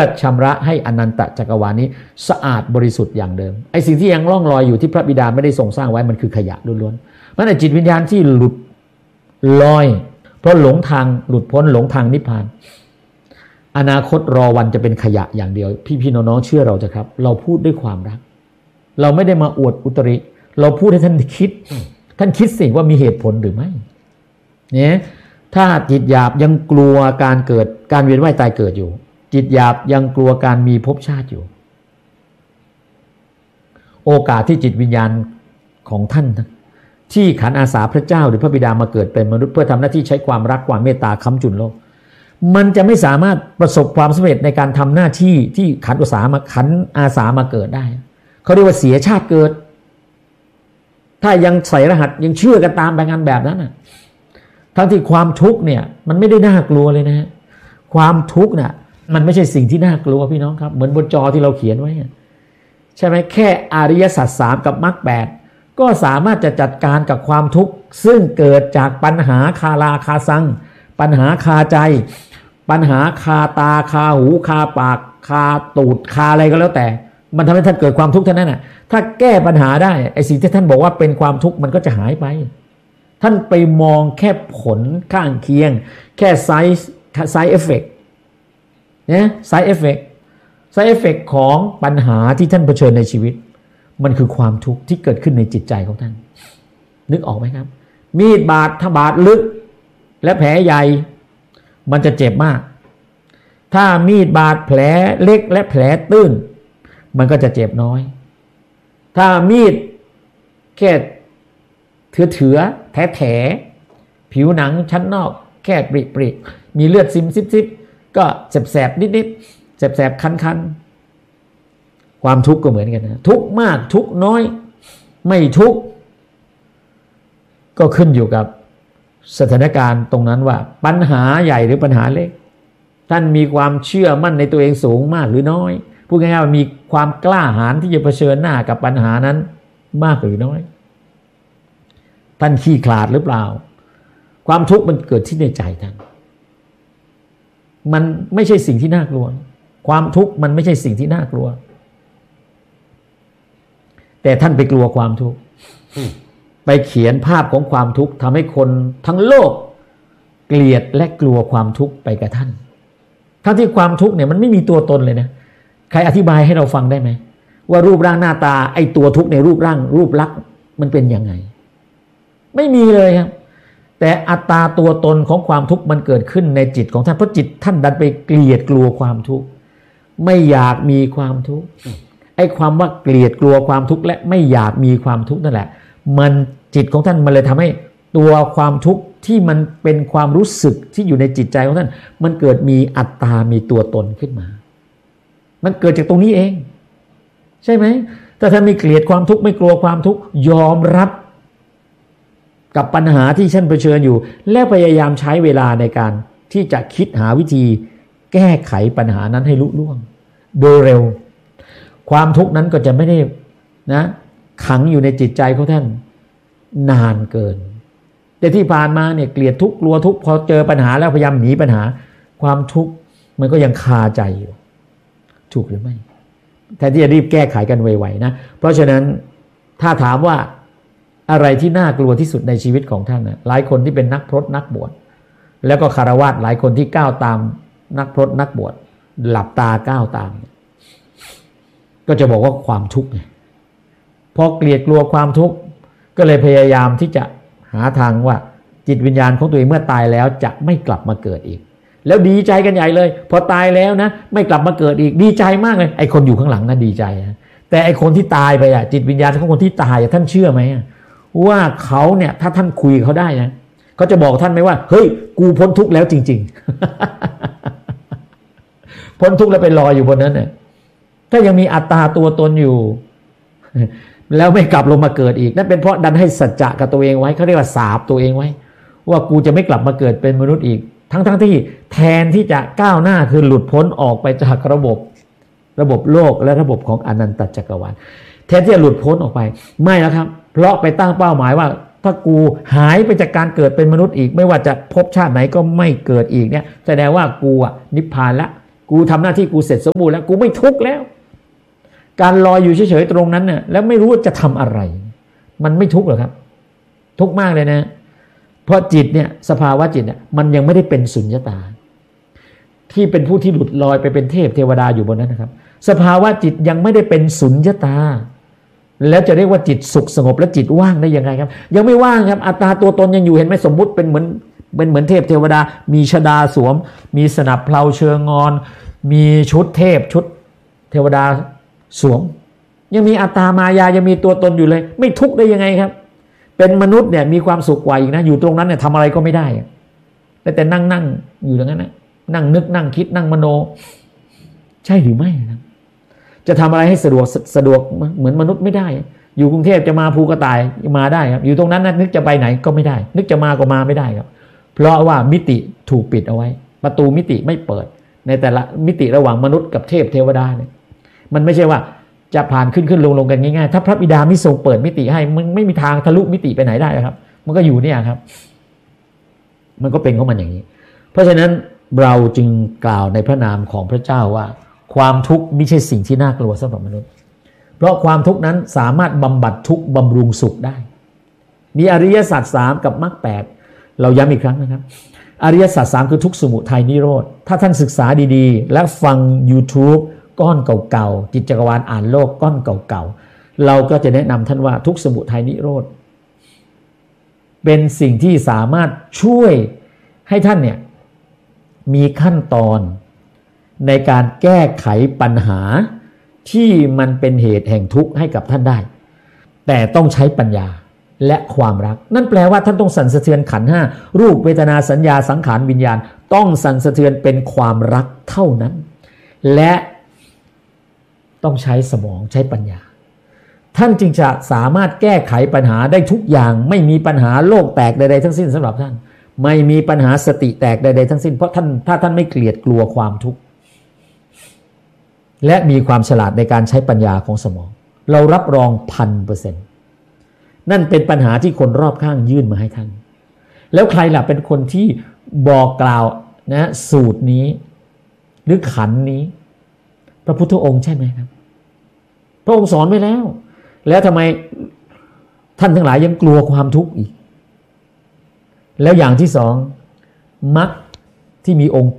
ชำระให้อนันตจักรวาลนี้สะอาดบริสุทธิ์อย่างเดิมไอ้สิ่งที่ยังล่องลอยอยู่ที่พระบิดาไม่ได้ทรงสร้างไว้มันคือขยะล้วนๆมันไอ้จิตวิญญาณที่หลุดลอยเพราะหลงทางหลุดพ้นหลงทางนิพพานอนาคตรอวันจะเป็นขยะอย่างเดียวพี่ๆน้องๆเชื่อเราเถอะครับเราพูดด้วยความรักเราไม่ได้มาอวดอุตริเราพูดให้ท่านคิดสิว่ามีเหตุผลหรือไม่เนี่ยถ้าจิตหยาบยังกลัวการเกิดการเวียนว่ายตายเกิดอยู่จิตหยาบยังกลัวการมีภพชาติอยู่โอกาสที่จิตวิญญาณของท่านที่ขันอาสาพระเจ้าหรือพระบิดามาเกิดเป็นมนุษย์เพื่อทำหน้าที่ใช้ความรักความเมตตาค้ำจุนโลกมันจะไม่สามารถประสบความสำเร็จในการทำหน้าที่ที่ขันอาสามาเกิดได้เขาเรียกว่าเสียชาติเกิดถ้ายังใส่รหัสยังเชื่อกันตามไปงานแบบนั้นน่ะทั้งที่ความทุกข์เนี่ยมันไม่ได้น่ากลัวเลยนะความทุกข์น่ะมันไม่ใช่สิ่งที่น่ากลัวพี่น้องครับเหมือนบนจอที่เราเขียนไว้ใช่ไหมแค่อริยสัจ3กับมรรค8ก็สามารถจะจัดการกับความทุกข์ซึ่งเกิดจากปัญหาคาราคาซังปัญหาคาใจปัญหาคาตาคาหูคาปากคาตูดคาอะไรก็แล้วแต่มันทำให้ท่านเกิดความทุกข์เท่านั้นน่ะถ้าแก้ปัญหาได้ไอ้สิ่งที่ท่านบอกว่าเป็นความทุกข์มันก็จะหายไปท่านไปมองแค่ผลข้างเคียงแค่ไซด์เอฟเฟกต์เนี่ยไซด์เอฟเฟกต์ของปัญหาที่ท่านเผชิญในชีวิตมันคือความทุกข์ที่เกิดขึ้นในจิตใจของท่านนึกออกไหมครับมีดบาดถ้าบาดลึกและแผลใหญ่มันจะเจ็บมากถ้ามีดบาดแผลเล็กและแผลตื้นมันก็จะเจ็บน้อยถ้ามีดแค่เถือแผลผิวหนังชั้นนอกแค่ปริมีเลือดซิบก็แสบนิดแสบคันความทุกข์ก็เหมือนกันนะทุกข์มากทุกข์น้อยไม่ทุกข์ก็ขึ้นอยู่กับสถานการณ์ตรงนั้นว่าปัญหาใหญ่หรือปัญหาเล็กท่านมีความเชื่อมั่นในตัวเองสูงมากหรือน้อยพูดง่ายๆว่ามีความกล้าหาญที่จะเผชิญหน้ากับปัญหานั้นมากหรือน้อยท่านขี้ขลาดหรือเปล่าความทุกข์มันเกิดที่ในใจท่านมันไม่ใช่สิ่งที่น่ากลัวความทุกข์มันไม่ใช่สิ่งที่น่ากลัวแต่ท่านไปกลัวความทุกข์ไปเขียนภาพของความทุกข์ทำให้คนทั้งโลกเกลียดและกลัวความทุกข์ไปกับท่านทั้งที่ความทุกข์เนี่ยมันไม่มีตัวตนเลยนะใครอธิบายให้เราฟังได้ไหมว่ารูปร่างหน้าตาไอ้ตัวทุกข์ในรูปลักษณ์มันเป็นยังไงไม่มีเลยครับแต่อัตตาตัวตนของความทุกข์มันเกิดขึ้นในจิตของท่านเพราะจิตท่านดันไปเกลียดกลัวความทุกข์ไม่อยากมีความทุกข์ไอ้ความว่าเกลียดกลัวความทุกข์และไม่อยากมีความทุกข์นั่นแหละมันจิตของท่านมันเลยทำให้ตัวความทุกข์ที่มันเป็นความรู้สึกที่อยู่ในจิตใจของท่านมันเกิดมีอัตตามีตัวตนขึ้นมามันเกิดจากตรงนี้เองใช่ไหมถ้าท่านไม่เกลียดความทุกข์ไม่กลัวความทุกข์ยอมรับกับปัญหาที่ท่านเผชิญอยู่และพยายามใช้เวลาในการที่จะคิดหาวิธีแก้ไขปัญหานั้นให้ลุล่วงโดยเร็วความทุกข์นั้นก็จะไม่ได้นะขังอยู่ในจิตใจของท่านนานเกินแต่ที่ผ่านมาเนี่ยเกลียดทุกข์กลัวทุกข์พอเจอปัญหาแล้วพยายามหนีปัญหาความทุกข์มันก็ยังคาใจอยู่ถูกหรือไม่แทนที่จะรีบแก้ไขกันไวๆนะเพราะฉะนั้นถ้าถามว่าอะไรที่น่ากลัวที่สุดในชีวิตของท่านนะหลายคนที่เป็นนักพรตนักบวชแล้วก็คฤหัสถ์หลายคนที่ก้าวตามนักพรตนักบวชหลับตาก้าวตามก็จะบอกว่าความทุกข์ไงพอเกลียดกลัวความทุกข์ก็เลยพยายามที่จะหาทางว่าจิตวิญญาณของตัวเองเมื่อตายแล้วจะไม่กลับมาเกิดอีกแล้วดีใจกันใหญ่เลยพอตายแล้วนะไม่กลับมาเกิดอีกดีใจมากเลยไอ้คนอยู่ข้างหลังนะดีใจนะแต่ไอ้คนที่ตายไปจิตวิญญาณของคนที่ตายท่านเชื่อไหมว่าเขาเนี่ยถ้าท่านคุยเขาได้นะเขาจะบอกท่านไหมว่าเฮ้ยกูพ้นทุกข์แล้วจริงๆพ้นทุกข์แล้วไปลอยอยู่บนนั้นเนี่ยถ้ายังมีอัตตาตัวตนอยู่แล้วไม่กลับลงมาเกิดอีกนั่นเป็นเพราะดันให้สัจจะกับตัวเองไว้เขาเรียกว่าสาปตัวเองไว้ว่ากูจะไม่กลับมาเกิดเป็นมนุษย์อีกทั้งที่แทนที่จะก้าวหน้าคือหลุดพ้นออกไปจากระบบโลกและระบบของอนันตจักรวาลแทนที่จะหลุดพ้นออกไปไม่แล้วครับเพราะไปตั้งเป้าหมายว่าถ้ากูหายไปจากการเกิดเป็นมนุษย์อีกไม่ว่าจะพบชาติไหนก็ไม่เกิดอีกเนี่ยแสดงว่ากูนิพพานละกูทำหน้าที่กูเสร็จสมบูรณ์แล้วกูไม่ทุกข์แล้วการลอยอยู่เฉยๆตรงนั้นเนี่ยแล้วไม่รู้จะทำอะไรมันไม่ทุกข์หรอครับทุกข์มากเลยนะเพราะจิตเนี่ยสภาวะจิตเนี่ยมันยังไม่ได้เป็นสุญญตาที่เป็นผู้ที่หลุดลอยไปเป็นเทพเทวดาอยู่บนนั้นนะครับสภาวะจิตยังไม่ได้เป็นสุญญตาแล้วจะเรียกว่าจิตสุขสงบและจิตว่างได้ยังไงครับยังไม่ว่างครับอัตตาตัวตนยังอยู่เห็นไหมสมมุติเป็นเหมือนเทพเทวดามีชฎาสวมมีสนับเพลาเชิงงอนมีชุดเทพชุดเทวดาสวมยังมีอัตตามายายังมีตัวตนอยู่เลยไม่ทุกข์ได้ยังไงครับเป็นมนุษย์เนี่ยมีความสุขกว่าอีกนะอยู่ตรงนั้นเนี่ยทำอะไรก็ไม่ได้แต่นั่งอยู่อย่างนั้นนะนั่งนึกนั่งคิดนั่งมโนใช่หรือไม่นะจะทำอะไรให้สะดวกเหมือนมนุษย์ไม่ได้อยู่กรุงเทพจะมาภูกระต่ายมาได้ครับอยู่ตรงนั้นนะนึกจะไปไหนก็ไม่ได้นึกจะมาก็มาไม่ได้ครับเพราะว่ามิติถูกปิดเอาไว้ประตูมิติไม่เปิดในแต่ละมิติระหว่างมนุษย์กับเทพเทวดาเนี่ยมันไม่ใช่ว่าจะผ่านขึ้นลงกันง่ายๆถ้าพระบิดาไม่ทรงเปิดมิติให้มันไม่มีทางทะลุมิติไปไหนได้ครับมันก็อยู่เนี่ยครับมันก็เป็นของมันอย่างนี้เพราะฉะนั้นเราจึงกล่าวในพระนามของพระเจ้าว่าความทุกข์ไม่ใช่สิ่งที่น่ากลัวสำหรับมนุษย์เพราะความทุกข์นั้นสามารถบำบัดทุกข์บำรุงสุขได้มีอริยสัจ3กับมรรค8เราย้ำอีกครั้งนะครับอริยสัจ3คือทุกข์สมุทัยนิโรธถ้าท่านศึกษาดีๆและฟัง YouTube ก้อนเก่าๆจิตจักรวาลอ่านโลกก้อนเก่าๆเราก็จะแนะนำท่านว่าทุกข์สมุทัยนิโรธเป็นสิ่งที่สามารถช่วยให้ท่านเนี่ยมีขั้นตอนในการแก้ไขปัญหาที่มันเป็นเหตุแห่งทุกข์ให้กับท่านได้แต่ต้องใช้ปัญญาและความรักนั่นแปลว่าท่านต้องสั่นสะเทือนขันธ์5รูปเวทนาสัญญาสังขารวิญญาณต้องสั่นสะเทือนเป็นความรักเท่านั้นและต้องใช้สมองใช้ปัญญาท่านจึงจะสามารถแก้ไขปัญหาได้ทุกอย่างไม่มีปัญหาโลกแตกใดๆทั้งสิ้นสำหรับท่านไม่มีปัญหาสติแตกใดๆทั้งสิ้นเพราะท่านถ้าท่านไม่เกลียดกลัวความทุกข์และมีความฉลาดในการใช้ปัญญาของสมองเรารับรอง 1,000% นั่นเป็นปัญหาที่คนรอบข้างยื่นมาให้ท่านแล้วใครล่ะเป็นคนที่บอกกล่าวนะสูตรนี้หรือขันนี้พระพุทธองค์ใช่ไหมครับพระองค์สอนไว้แล้วทำไมท่านทั้งหลายยังกลัวความทุกข์อีกแล้วอย่างที่2มรรคที่มีองค์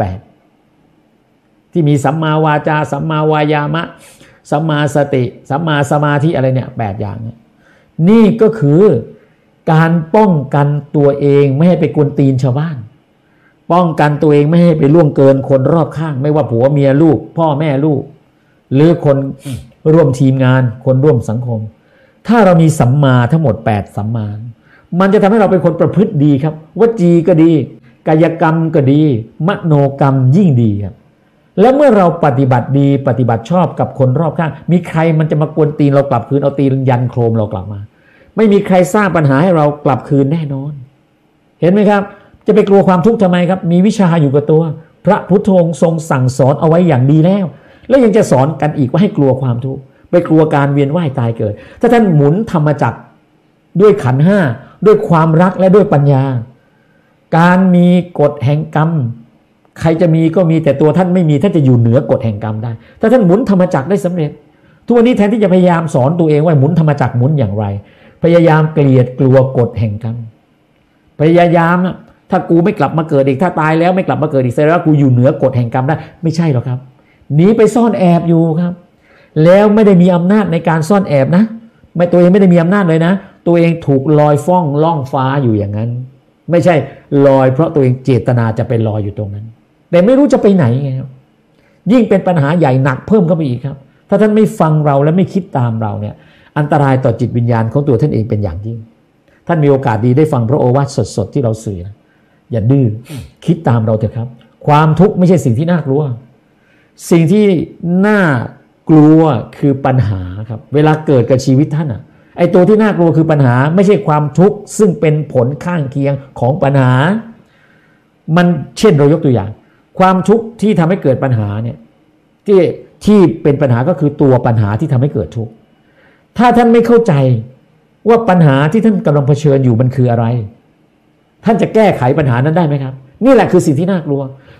8ที่มีสัมมาวาจาสัมมาวายามะสัมมาสติสัมมาสมาธิอะไรเนี่ย8อย่างเนี่ยนี่ก็คือการป้องกันตัวเองไม่ให้ไปกวนตีนชาวบ้านป้องกันตัวเองไม่ให้ไปล่วงเกินคนรอบข้างไม่ว่าผัวเมียลูกพ่อแม่ลูกหรือคนร่วมทีมงานคนร่วมสังคมถ้าเรามีสัมมาทั้งหมด8สัมมามันจะทำให้เราเป็นคนประพฤติดีครับวจีก็ดีกายกรรมก็ดีมโนกรรมยิ่งดีครับแล้วเมื่อเราปฏิบัติดีปฏิบัติชอบกับคนรอบข้างมีใครมันจะมากวนตีนเรากลับคืนเอาตีนยันโครมเรากลับมาไม่มีใครสร้างปัญหาให้เรากลับคืนแน่นอนเห็นไหมครับจะไปกลัวความทุกข์ทำไมครับมีวิชาอยู่กับตัวพระพุทธองค์ทรงสั่งสอนเอาไว้อย่างดีแล้วยังจะสอนกันอีกว่าให้กลัวความทุกข์ไปกลัวการเวียนว่ายตายเกิดถ้าท่านหมุนธรรมจักรด้วยขันธ์5ด้วยความรักและด้วยปัญญาการมีกฎแห่งกรรมใครจะมีก็มีแต่ตัวท่านไม่มีท่านจะอยู่เหนือกฎแห่งกรรมได้ถ้าท่านหมุนธรรมจักรได้สำเร็จทุกวันนี้แทนที่จะพยายามสอนตัวเองว่าหมุนธรรมจักรหมุนอย่างไรพยายามเกลียดกลัวกฎแห่งกรรมพยายามถ้ากูไม่กลับมาเกิดอีกถ้าตายแล้วไม่กลับมาเกิดอีกแสดงว่ากูอยู่เหนือกฎแห่งกรรมได้ไม่ใช่หรอกครับหนีไปซ่อนแอบอยู่ครับแล้วไม่ได้มีอำนาจในการซ่อนแอบนะไม่ตัวเองไม่ได้มีอำนาจเลยนะตัวเองถูกลอยฟ้องล่องฟ้าอยู่อย่างนั้นไม่ใช่ลอยเพราะตัวเองเจตนาจะไปลอยอยู่ตรงนั้นแต่ไม่รู้จะไปไหนไงครับยิ่งเป็นปัญหาใหญ่หนักเพิ่มเข้าไปอีกครับถ้าท่านไม่ฟังเราและไม่คิดตามเราเนี่ยอันตรายต่อจิตวิญญาณของตัวท่านเองเป็นอย่างยิ่งท่านมีโอกาสดีได้ฟังพระโอวาทสดๆที่เราสื่อนะอย่าดื้อคิดตามเราเถอะครับความทุกข์ไม่ใช่สิ่งที่น่ากลัวสิ่งที่น่ากลัวคือปัญหาครับเวลาเกิดกับชีวิตท่านไอ้ตัวที่น่ากลัวคือปัญหาไม่ใช่ความทุกข์ซึ่งเป็นผลข้างเคียงของปัญหามันเช่นเรายกตัวอย่างความทุกข์ที่ทำให้เกิดปัญหาเนี่ยที่เป็นปัญหาก็คือตัวปัญหาที่ทำให้เกิดทุกข์ถ้าท่านไม่เข้าใจว่าปัญหาที่ท่านกำลังเผชิญอยู่มันคืออะไรท่านจะแก้ไขปัญหานั้นได้ไหมครับนี่แหละคือสิ่งที่น่ากลัว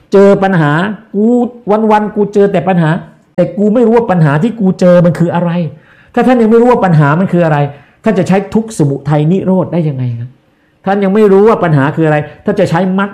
เจอปัญหากูวันๆกูเจอแต่ปัญหาแต่กูไม่รู้ว่าปัญหาที่กูเจอมันคืออะไรถ้าท่านยังไม่รู้ว่าปัญหามันคืออะไรท่านจะใช้ทุกข์สมุทัยนิโรธได้ยังไงครับท่านยังไม่รู้ว่าปัญหาคืออะไรท่านจะใช้มรรค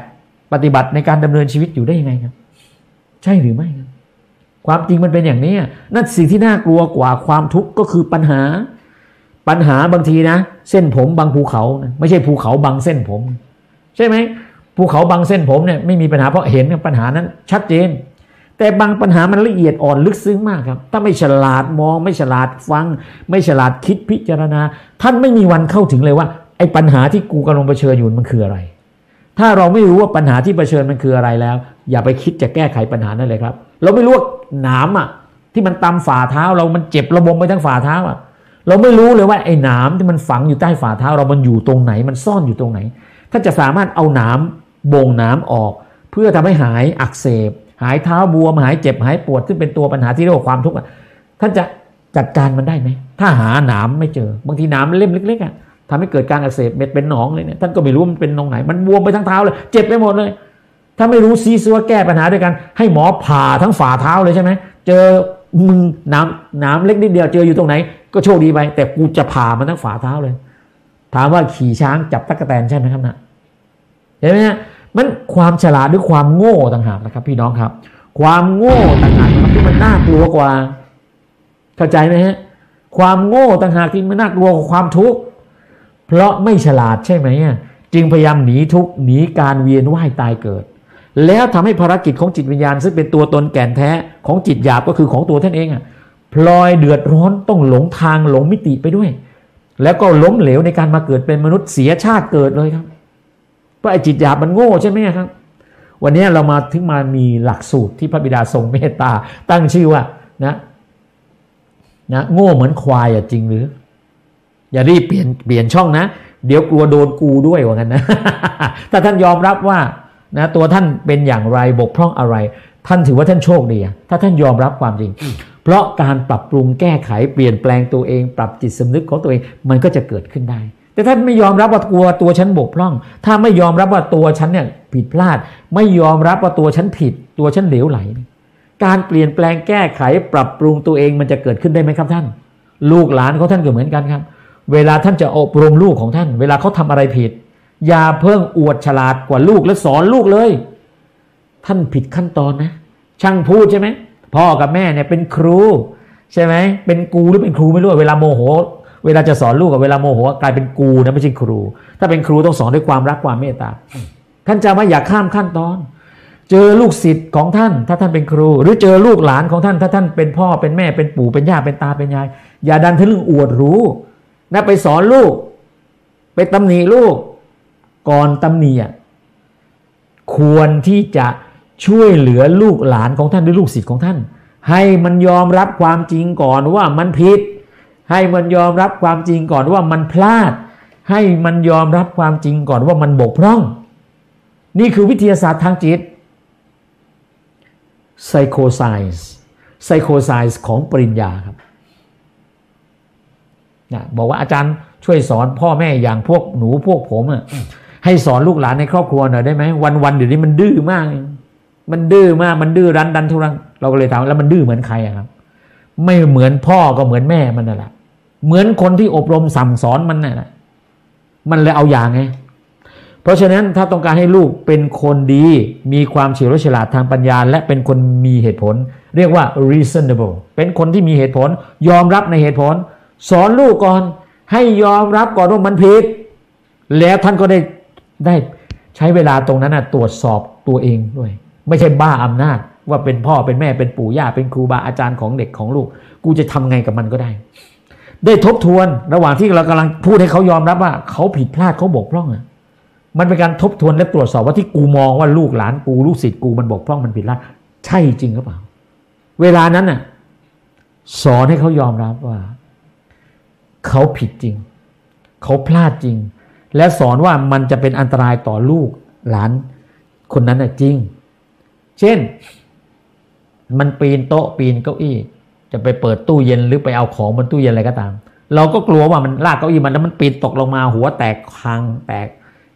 8ปฏิบัติในการดำเนินชีวิตอยู่ได้ยังไงครับใช่หรือไม่ครับความจริงมันเป็นอย่างนี้นั่นสิ่งที่น่ากลัวกว่าความทุกข์ก็คือปัญหาบางทีนะเส้นผมบางภูเขาไม่ใช่ภูเขาบางเส้นผมใช่ไหมภูเขาบางเส้นผมเนี่ยไม่มีปัญหาเพราะเห็นปัญหานั้นชัดเจนแต่บางปัญหามันละเอียดอ่อนลึกซึ้งมากครับถ้าไม่ฉลาดมองไม่ฉลาดฟังไม่ฉลาดคิดพิจารณาท่านไม่มีวันเข้าถึงเลยว่าไอ้ปัญหาที่กูกำลังเผชิญอยู่มันคืออะไรถ้าเราไม่รู้ว่าปัญหาที่เผชิญมันคืออะไรแล้วอย่าไปคิดจะแก้ไขปัญหานั่นเลยครับเราไม่รู้ว่าหนามที่มันตำฝ่าเท้าเรามันเจ็บระบมไปทั้งฝ่าเท้าเราไม่รู้เลยว่าไอ้หนามที่มันฝังอยู่ใต้ฝ่าเท้าเรามันอยู่ตรงไหนมันซ่อนอยู่ตรงไหนถ้าจะสามารถเอาหนามบ่งหนามออกเพื่อทำให้หายอักเสบหายเท้าบวมหายเจ็บหายปวดซึ่งเป็นตัวปัญหาที่เรียกว่าความทุกข์ท่านจะจัดการมันได้ไหมถ้าหาหนามไม่เจอบางทีหนามเล่มเล็กๆทำให้เกิดการอักเสบเม็ดเป็นหนองเลยเนี่ยท่านก็ไม่รู้มันเป็นตรงไหนมันบวมไปทั้งเท้าเลยเจ็บไปหมดเลยถ้าไม่รู้ซีซัวแก้ปัญหาด้วยกันให้หมอผ่าทั้งฝ่าเท้าเลยใช่ไหมเจอมึงหนามเล็กนิดเดียวเจออยู่ตรงไหนก็โชคดีไปแต่กูจะผ่ามันทั้งฝ่าเท้าเลยถามว่าขี่ช้างจับตั๊กแตนใช่ไหมครับนะเห็นไหมฮะมันความฉลาดหรือความโง่ต่างหากนะครับพี่น้องครับความโง่ต่างหากที่มันน่ากลัวกว่าเข้าใจไหมฮะความโง่ต่างหากที่มันน่ากลัวกว่าความทุกข์เพราะไม่ฉลาดใช่ไหมจึงพยายามหนีทุกข์หนีการเวียนว่ายตายเกิดแล้วทำให้ภารกิจของจิตวิญญาณซึ่งเป็นตัวตนแก่นแท้ของจิตหยาบก็คือของตัวท่านเองพลอยเดือดร้อนต้องหลงทางหลงมิติไปด้วยแล้วก็ล้มเหลวในการมาเกิดเป็นมนุษย์เสียชาติเกิดเลยครับเพราะไอ้จิตหยาบมันโง่ใช่ไหมครับวันนี้เรามาถึงมามีหลักสูตรที่พระบิดาทรงเมตตาตั้งชื่อว่านะโง่เหมือนควายจริงหรืออย่ารีบเปลี่ยนช่องนะเดี๋ยวกลัวโดนกูด้วยว่างั้นนะ ถ้าท่านยอมรับว่านะตัวท่านเป็นอย่างไรบกพร่องอะไรท่านถือว่าท่านโชคดีถ้าท่านยอมรับความจริงเพราะการปรับปรุงแก้ไขเปลี่ยนแปลงตัวเองปรับจิตสำนึกของตัวเองมันก็จะเกิดขึ้นได้แต่ท่านไม่ยอมรับว่ากลัวตัวฉันบกพร่องถ้าไม่ยอมรับว่าตัวฉันเนี่ยผิดพลาดไม่ยอมรับว่าตัวฉันผิดตัวฉันเหลวไหลการเปลี่ยนแปลงแก้ไขปรับปรุงตัวเองมันจะเกิดขึ้นได้ไหมครับท่านลูกหลานของท่านก็เหมือนกันครับเวลาท่านจะอบรมลูกของท่านเวลาเขาทำอะไรผิดอย่าเพิ่งอวดฉลาดกว่าลูกและสอนลูกเลยท่านผิดขั้นตอนนะช่างพูดใช่ไหมพ่อกับแม่เนี่ยเป็นครูใช่ไหมเป็นกูหรือเป็นครูไม่รู้เวลาโมโหเวลาจะสอนลูกกับเวลาโมโหกลายเป็นกูนะไม่ใช่ครูถ้าเป็นครูต้องสอนด้วยความรักความเมตตาท่านจะไม่อยากข้ามขั้นตอนเจอลูกศิษย์ของท่านถ้าท่านเป็นครูหรือเจอลูกหลานของท่านถ้าท่านเป็นพ่อเป็นแม่เป็นปู่เป็นย่าเป็นตาเป็นยายอย่าดันทะลึ่งอวดรู้นะไปสอนลูกไปตำหนิลูกก่อนตำหนิควรที่จะช่วยเหลือลูกหลานของท่านหรือลูกศิษย์ของท่านให้มันยอมรับความจริงก่อนว่ามันผิดให้มันยอมรับความจริงก่อนว่ามันพลาดให้มันยอมรับความจริงก่อนว่ามันบกพร่องนี่คือวิทยาศาสตร์ทางจิต Psychoscience ของปริญญาครับบอกว่าอาจารย์ช่วยสอนพ่อแม่อย่างพวกหนูพวกผมให้สอนลูกหลานในครอบครัวหน่อยได้ไหมวันเดี๋ยวนี้มันดื้อมากมันดื้อมากมันดื้อรั้นดันทุรังเราก็เลยถามแล้วมันดื้อเหมือนใครครับไม่เหมือนพ่อก็เหมือนแม่มันนั่นแหละเหมือนคนที่อบรมสั่งสอนมันนั่นแหละมันเลยเอาอย่างไงเพราะฉะนั้นถ้าต้องการให้ลูกเป็นคนดีมีความเฉลียวฉลาดทางปัญญาและเป็นคนมีเหตุผลเรียกว่า reasonable เป็นคนที่มีเหตุผลยอมรับในเหตุผลสอนลูกก่อนให้ยอมรับก่อนว่ามันผิดแล้วท่านก็ได้ใช้เวลาตรงนั้นตรวจสอบตัวเองด้วยไม่ใช่บ้าอำนาจว่าเป็นพ่อเป็นแม่เป็นปู่ย่าเป็นครูบาอาจารย์ของเด็กของลูกกูจะทำไงกับมันก็ได้ทบทวนระหว่างที่เรากำลังพูดให้เขายอมรับว่าเขาผิดพลาดเขาบกพร่องมันเป็นการทบทวนและตรวจสอบว่าที่กูมองว่าลูกหลานกูลูกศิษย์กูมันบกพร่องมันผิดพลาดใช่จริงหรือเปล่าเวลานั้นสอนให้เขายอมรับว่าเขาผิดจริงเขาพลาดจริงและสอนว่ามันจะเป็นอันตรายต่อลูกหลานคนนั้นจริงเช่นมันปีนโต๊ะปีนเก้าอี้จะไปเปิดตู้เย็นหรือไปเอาของบนตู้เย็นอะไรก็ตามเราก็กลัวว่ามันลากเก้าอี้มันแล้วมันปีนตกลงมาหัวแตกคางแตกแข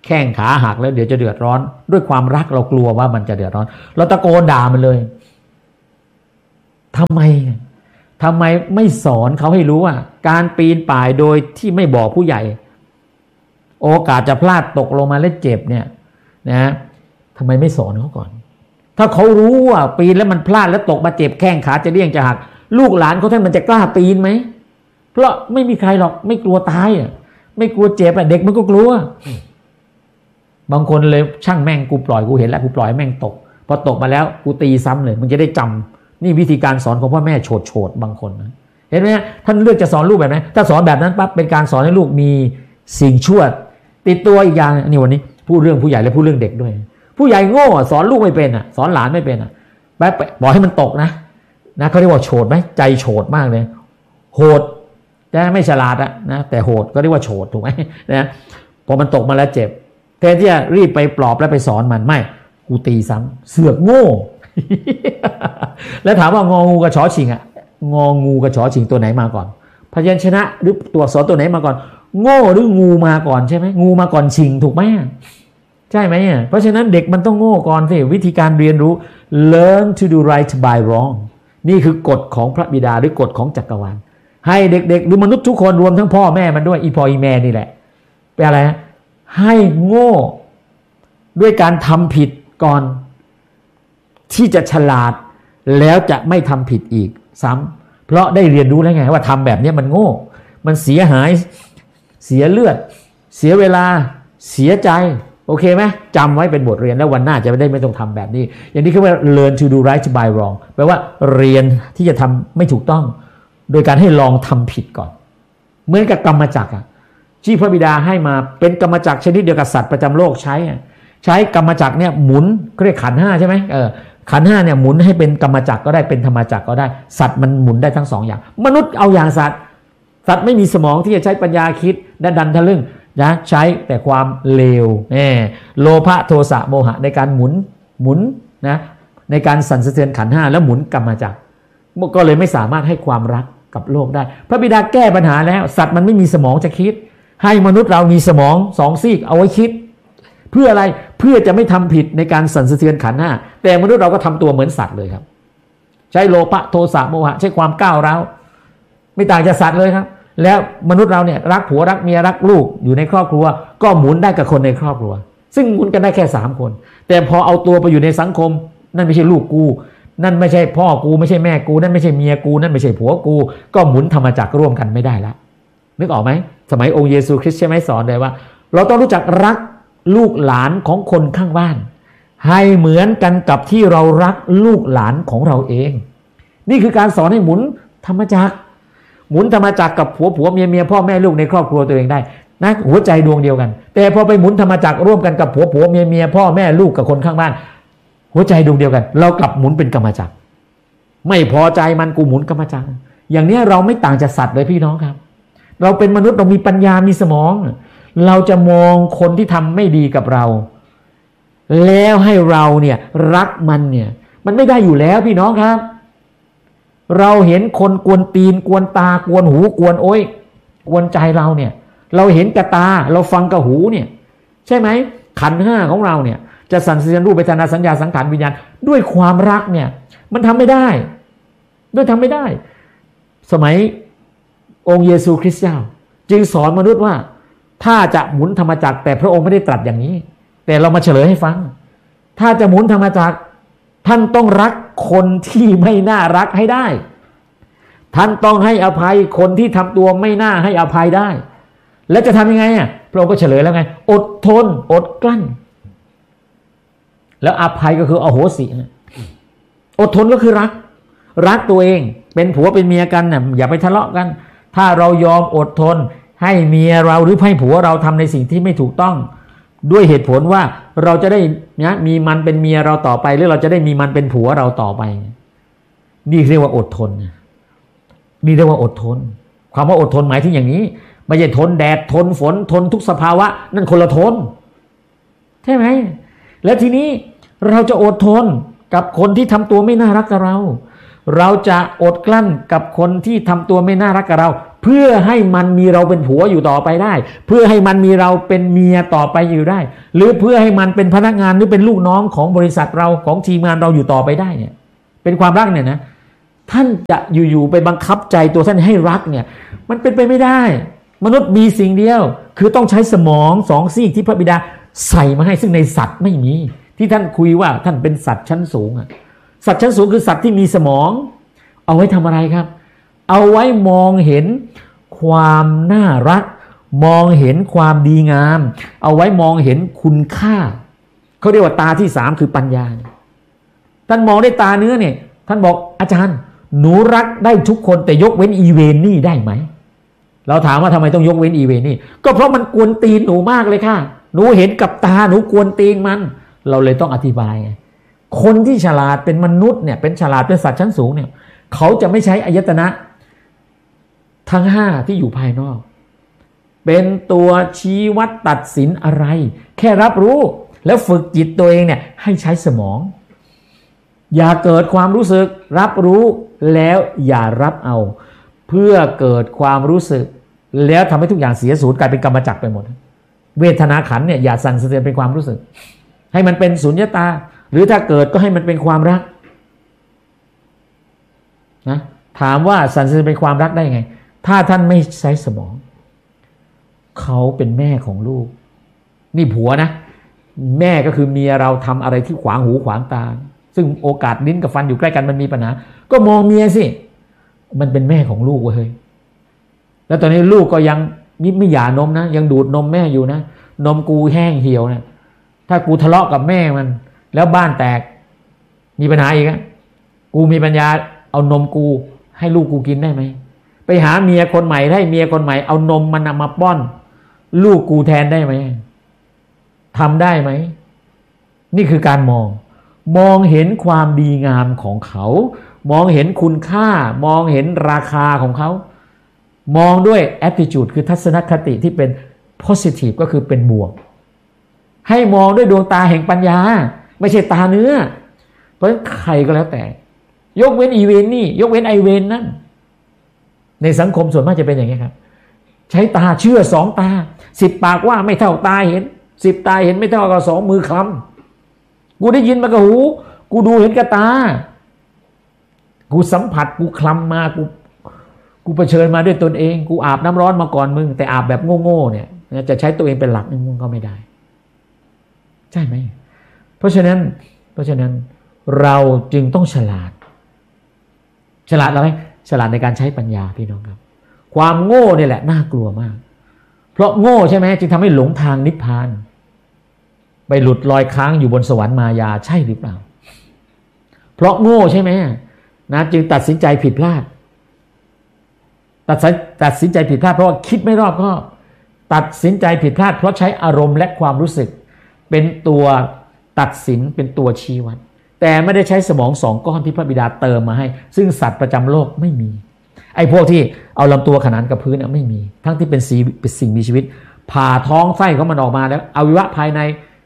แข้งขาหักแล้วเดี๋ยวจะเดือดร้อนด้วยความรักเรากลัวว่ามันจะเดือดร้อนเราตะโกนด่ามันเลยทำไมไม่สอนเขาให้รู้ว่าการปีนป่ายโดยที่ไม่บอกผู้ใหญ่โอกาสจะพลาดตกลงมาและเจ็บเนี่ยนะทำไมไม่สอนเขาก่อนถ้าเขารู้ว่าปีนแล้วมันพลาดแล้วตกมาเจ็บแข้งขาจะเลี่ยงจะหักลูกหลานเขาท่านมันจะกล้าปีนไหมเพราะไม่มีใครหรอกไม่กลัวตายไม่กลัวเจ็บเด็กมันก็กลัวบางคนเลยช่างแม่งกูปล่อยกูเห็นแล้วกูปล่อยแม่งตกพอตกมาแล้วกูตีซ้ำเลยมันจะได้จำนี่วิธีการสอนของพ่อแม่โฉดบางคนนะเห็นไหมท่านเลือกจะสอนลูกแบบไหนถ้าสอนแบบนั้นปั๊บเป็นการสอนให้ลูกมีสิ่งชั่วติดตัวอีกอย่างนี่วันนี้พูดเรื่องผู้ใหญ่และพูดเรื่องเด็กด้วยผู้ใหญ่โง่สอนลูกไม่เป็นสอนหลานไม่เป็นแบบบอกให้มันตกนะเขาเรียกว่าโฉดไหมใจโฉดมากเลยโหดแต่ไม่ฉลาดนะแต่โหดก็เรียกว่าโฉดถูกไหมนะพอมันตกมาแล้วเจ็บแทนที่จะรีบไปปลอบแล้วไปสอนมันไม่กูตีซ้ำเสือกโง่ แล้วถามว่างองูกับชอชิงงองูกับชอชิงตัวไหนมาก่อนพยัญชนะหรือตัวอักษรตัวไหนมาก่อนโง่หรืองูมาก่อนใช่ไหมงูมาก่อนชิงถูกไหมใช่ไหมเพราะฉะนั้นเด็กมันต้องโง่ก่อนสิวิธีการเรียนรู้ learn to do right by wrong นี่คือกฎของพระบิดาหรือกฎของจักรวาลให้เด็กๆหรือมนุษย์ทุกคนรวมทั้งพ่อแม่มันด้วยอีพ่ออีแม่นี่แหละเป็นอะไรให้โง่ด้วยการทำผิดก่อนที่จะฉลาดแล้วจะไม่ทำผิดอีกซ้ำเพราะได้เรียนรู้แล้วไงว่าทำแบบนี้มันโง่มันเสียหายเสียเลือดเสียเวลาเสียใจโอเคไหมจำไว้เป็นบทเรียนแล้ววันหน้าจะไม่ต้องทำแบบนี้อย่างนี้คือว่า learn to do right by wrong แปลว่าเรียนที่จะทำไม่ถูกต้องโดยการให้ลองทำผิดก่อนเหมือนกับกรรมจักรที่พระบิดาให้มาเป็นกรรมจักรชนิดเดียวกับสัตว์ประจำโลกใช้กรรมจักรเนี่ยหมุนเรียกขันธ์5ใช่ไหมขันธ์5เนี่ยหมุนให้เป็นกรรมจักรก็ได้เป็นธรรมจักรก็ได้สัตว์มันหมุนได้ทั้งสองอย่างมนุษย์เอาอย่างสัตว์ไม่มีสมองที่จะใช้ปัญญาคิดดันทะลึ่งนะใช้แต่ความเลวโลภะโทสะโมหะในการหมุนนะในการสั่นสะเทือนขันธ์5แล้วหมุนกรรมจักรก็เลยไม่สามารถให้ความรักกับโลกได้พระบิดาแก้ปัญหาแล้วสัตว์มันไม่มีสมองจะคิดให้มนุษย์เรามีสมอง2ซีกเอาไว้คิดเพื่ออะไรเพื่อจะไม่ทำผิดในการสั่นสะเทือนขันธ์5แต่มนุษย์เราก็ทำตัวเหมือนสัตว์เลยครับใช้โลภะโทสะโมหะใช้ความก้าวร้าวไม่ต่างจากสัตว์เลยครับแล้วมนุษย์เราเนี่ยรักผัวรักเมียรักลูกอยู่ในครอบครัวก็หมุนได้กับคนในครอบครัวซึ่งหมุนกันได้แค่3คนแต่พอเอาตัวไปอยู่ในสังคมนั่นไม่ใช่ลูกกูนั่นไม่ใช่พ่อกูไม่ใช่แม่กูนั่นไม่ใช่เมียกูนั่นไม่ใช่ผัวกูก็หมุนธรรมจักรร่วมกันไม่ได้ละนึกออกไหมสมัยองค์เยซูคริสต์ใช่ไหมสอนเลยว่าเราต้องรู้จักรักลูกหลานของคนข้างบ้านให้เหมือนกันกับที่เรารักลูกหลานของเราเองนี่คือการสอนให้หมุนธรรมจักรหมุนธรรมจักรกับผัวเมียพ่อแม่ลูกในครอบครัวตัวเองได้นะหัวใจดวงเดียวกันแต่พอไปหมุนธรรมจักรร่วมกันกับผัวเมียพ่อแม่ลูกกับคนข้างบ้านหัวใจดวงเดียวกันเรากลับหมุนเป็นกรรมจักรไม่พอใจมันกูหมุนกรรมจักรอย่างนี้เราไม่ต่างจากสัตว์เลยพี่น้องครับเราเป็นมนุษย์เรามีปัญญามีสมองเราจะมองคนที่ทำไม่ดีกับเราแล้วให้เราเนี่ยรักมันเนี่ยมันไม่ได้อยู่แล้วพี่น้องครับเราเห็นคนกวนตีนกวนตากวนหูกวนโอ้ยกวนใจเราเนี่ยเราเห็นกับตาเราฟังกับหูเนี่ยใช่ไหมขันธ์5ของเราเนี่ยจะสั่นสะเทือนรูปเวทนาสัญญาสังขารวิญญาณด้วยความรักเนี่ยมันทำไม่ได้ด้วยทำไม่ได้สมัยองค์เยซูคริสต์เจ้าจึงสอนมนุษย์ว่าถ้าจะหมุนธรรมจักรแต่พระองค์ไม่ได้ตรัสอย่างนี้แต่เรามาเฉลยให้ฟังถ้าจะหมุนธรรมจักรท่านต้องรักคนที่ไม่น่ารักให้ได้ท่านต้องให้อภัยคนที่ทำตัวไม่น่าให้อภัยได้แล้วจะทำยังไงพระองค์ก็เฉลยแล้วไงอดทนอดกลั้นแล้วอภัยก็คืออโหสิอดทนก็คือรักตัวเองเป็นผัวเป็นเมียกันน่ะอย่าไปทะเลาะกันถ้าเรายอมอดทนให้เมียเราหรือให้ผัวเราทำในสิ่งที่ไม่ถูกต้องด้วยเหตุผลว่าเราจะได้นะมีมันเป็นเมียเราต่อไปหรือเราจะได้มีมันเป็นผัวเราต่อไปนี่เรียกว่าอดทนนี่เรียกว่าอดทนความว่าอดทนหมายถึงอย่างนี้ไม่ใช่ทนแดดทนฝนทนทุกสภาวะนั่นคนละทนใช่ไหมแล้วทีนี้เราจะอดทนกับคนที่ทำตัวไม่น่ารักกับเราจะอดกลั้นกับคนที่ทำตัวไม่น่ารักกับเราเพื่อให้มันมีเราเป็นผัวอยู่ต่อไปได้เพื่อให้มันมีเราเป็นเมียต่อไปอยู่ได้หรือเพื่อให้มันเป็นพนักงานหรือเป็นลูกน้องของบริษัทเราของทีมงานเราอยู่ต่อไปได้เนี่ยเป็นความรักเนี่ยนะท่านจะอยู่ๆไปบังคับใจตัวท่านให้รักเนี่ยมันเป็นไปไม่ได้มนุษย์มีสิ่งเดียวคือต้องใช้สมองสองซีกที่พระบิดาใส่มาให้ซึ่งในสัตว์ไม่มีที่ท่านคุยว่าท่านเป็นสัตว์ชั้นสูงอ่ะสัตว์ชั้นสูงคือสัตว์ที่มีสมองเอาไว้ทำอะไรครับเอาไว้มองเห็นความน่ารักมองเห็นความดีงามเอาไว้มองเห็นคุณค่าเขาเรียกว่าตาที่สามคือปัญญาท่านมองด้วยตาเนื้อเนี่ยท่านบอกอาจารย์หนูรักได้ทุกคนแต่ยกเว้นอีเวนนี่ได้ไหมเราถามว่าทำไมต้องยกเว้นอีเวนนี่ก็เพราะมันกวนตีนหนูมากเลยค่ะหนูเห็นกับตาหนูกวนตีนมันเราเลยต้องอธิบายไงคนที่ฉลาดเป็นมนุษย์เนี่ยเป็นฉลาดเป็นสัตว์ชั้นสูงเนี่ยเขาจะไม่ใช้อายตนะทั้งห้าที่อยู่ภายนอกเป็นตัวชี้วัดตัดสินอะไรแค่รับรู้แล้วฝึกจิตตัวเองเนี่ยให้ใช้สมองอย่าเกิดความรู้สึกรับรู้แล้วอย่ารับเอาเพื่อเกิดความรู้สึกแล้วทำให้ทุกอย่างเสียสูญกลายเป็นกรรมจักรไปหมดเวทนาขันธ์เนี่ยอย่าสั่นสะเทือนเป็นความรู้สึกให้มันเป็นสุญญตาหรือถ้าเกิดก็ให้มันเป็นความรักนะถามว่าสั่นสะเทือนเป็นความรักได้ไงถ้าท่านไม่ใช้สมองเขาเป็นแม่ของลูกนี่ผัวนะแม่ก็คือเมียเราทำอะไรที่ขวางหูขวางตาซึ่งโอกาสลิ้นกับฟันอยู่ใกล้กันมันมีปัญหาก็มองเมียสิมันเป็นแม่ของลูกเว้ยแล้วตอนนี้ลูกก็ยังไม่หย่านมนะยังดูดนมแม่อยู่นะนมกูแห้งเหี่ยวนะถ้ากูทะเลาะกับแม่มันแล้วบ้านแตกมีปัญหาอีกอะกูมีปัญญาเอานมกูให้ลูกกูกินได้ไหมไปหาเมียคนใหม่ให้เมียคนใหม่เอานมมันมาป้อนลูกกูแทนได้ไหมทำได้ไหมนี่คือการมองเห็นความดีงามของเขามองเห็นคุณค่ามองเห็นราคาของเขามองด้วย attitude คือทัศนคติที่เป็น positive ก็คือเป็นบวกให้มองด้วยดวงตาแห่งปัญญาไม่ใช่ตาเนื้อเพราะฉะนั้นใครก็แล้วแต่ยกเว้นอีเวนนี่ยกเว้นไอเวนนั่นในสังคมส่วนมากจะเป็นอย่างนี้ครับใช้ตาเชื่อ2 ตา10 ปากว่าไม่เท่าตาเห็น10 ตาเห็นไม่เท่ากับ2 มือคลำกูได้ยินมากับหูกูดูเห็นกับตากูสัมผัสกูคลำมากูเผชิญมาด้วยตนเองกูอาบน้ำร้อนมาก่อนมึงแต่อาบแบบโง่ๆเนี่ยจะใช้ตัวเองเป็นหลักมึงก็ไม่ได้ใช่ไหมเพราะฉะนั้นเราจึงต้องฉลาดอะไรฉลาดในการใช้ปัญญาพี่น้องครับความโง่เนี่ยแหละน่ากลัวมากเพราะโง่ใช่ไหมจึงทำให้หลงทางนิพพานไปหลุดลอยค้างอยู่บนสวรรค์มายาใช่หรือเปล่าเพราะโง่ใช่ไหมนะจึงตัดสินใจผิดพลาดตัดสินใจผิดพลาดเพราะว่าคิดไม่รอบคอบตัดสินใจผิดพลาดเพราะใช้อารมณ์และความรู้สึกเป็นตัวตัดสินเป็นตัวชี้วัดแต่ไม่ได้ใช้สมอง2 ก้อนที่พระบิดาเติมมาให้ซึ่งสัตว์ประจำโลกไม่มีไอ้พวกที่เอาลำตัวขนานกับพื้นไม่มีทั้งที่เป็นสิ่งมีชีวิตผ่าท้องไส้ของมันออกมาแล้วอวัยวะภายใน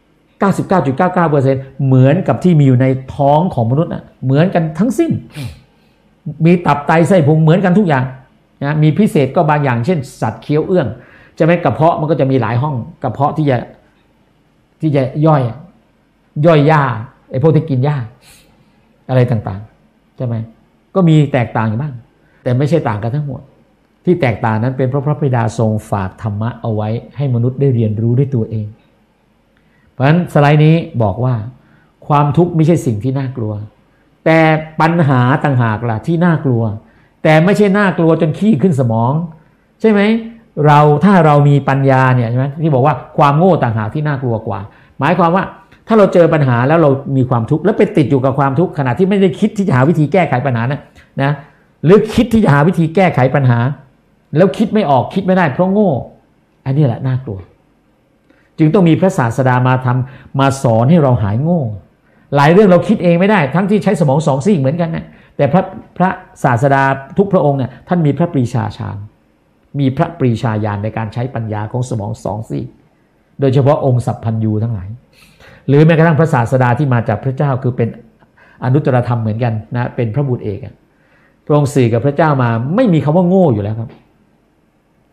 99.99% เหมือนกับที่มีอยู่ในท้องของมนุษย์เหมือนกันทั้งสิ้นมีตับไตไส้พุงเหมือนกันทุกอย่างนะมีพิเศษก็บางอย่างเช่นสัตว์เคี้ยวเอื้องจะไม่กระเพาะมันก็จะมีหลายห้องกระเพาะที่จะย่อยหญ้าไอ้พวกที่กินหญ้าอะไรต่างๆใช่ไหมก็มีแตกต่างอยู่บ้างแต่ไม่ใช่ต่างกันทั้งหมดที่แตกต่างนั้นเป็นเพราะพระบิดาทรงฝากธรรมะเอาไว้ให้มนุษย์ได้เรียนรู้ด้วยตัวเองเพราะฉะนั้นสไลด์นี้บอกว่าความทุกข์ไม่ใช่สิ่งที่น่ากลัวแต่ปัญหาต่างหากล่ะที่น่ากลัวแต่ไม่ใช่น่ากลัวจนขี้ขึ้นสมองใช่ไหมถ้าเรามีปัญญาเนี่ยใช่ไหมที่บอกว่าความโง่ต่างหากที่น่ากลัวกว่าหมายความว่าถ้าเราเจอปัญหาแล้วเรามีความทุกข์แล้วไปติดอยู่กับความทุกข์ขณะที่ไม่ได้คิดที่จะหาวิธีแก้ไขปัญหานะหรือคิดที่จะหาวิธีแก้ไขปัญหาแล้วคิดไม่ออกคิดไม่ได้เพราะโง่อันนี้แหละน่ากลัวจึงต้องมีพระศาสดามาสอนให้เราหายโง่หลายเรื่องเราคิดเองไม่ได้ทั้งที่ใช้สมอง2 ซีกเหมือนกันนะแต่พระศาสดาทุกพระองค์เนี่ยท่านมีพระปรีชาญาณมีพระปรีชาญาณในการใช้ปัญญาของสมอง2 ซีกโดยเฉพาะองค์สัพพัญญูทั้งหลายหรือแม้กระทั่งพระศาสดาที่มาจากพระเจ้าคือเป็นอนุตตรธรรมเหมือนกันนะเป็นพระบุตรเอกพระองค์สื่อกับพระเจ้ามาไม่มีคำว่าโง่อยู่แล้วครับ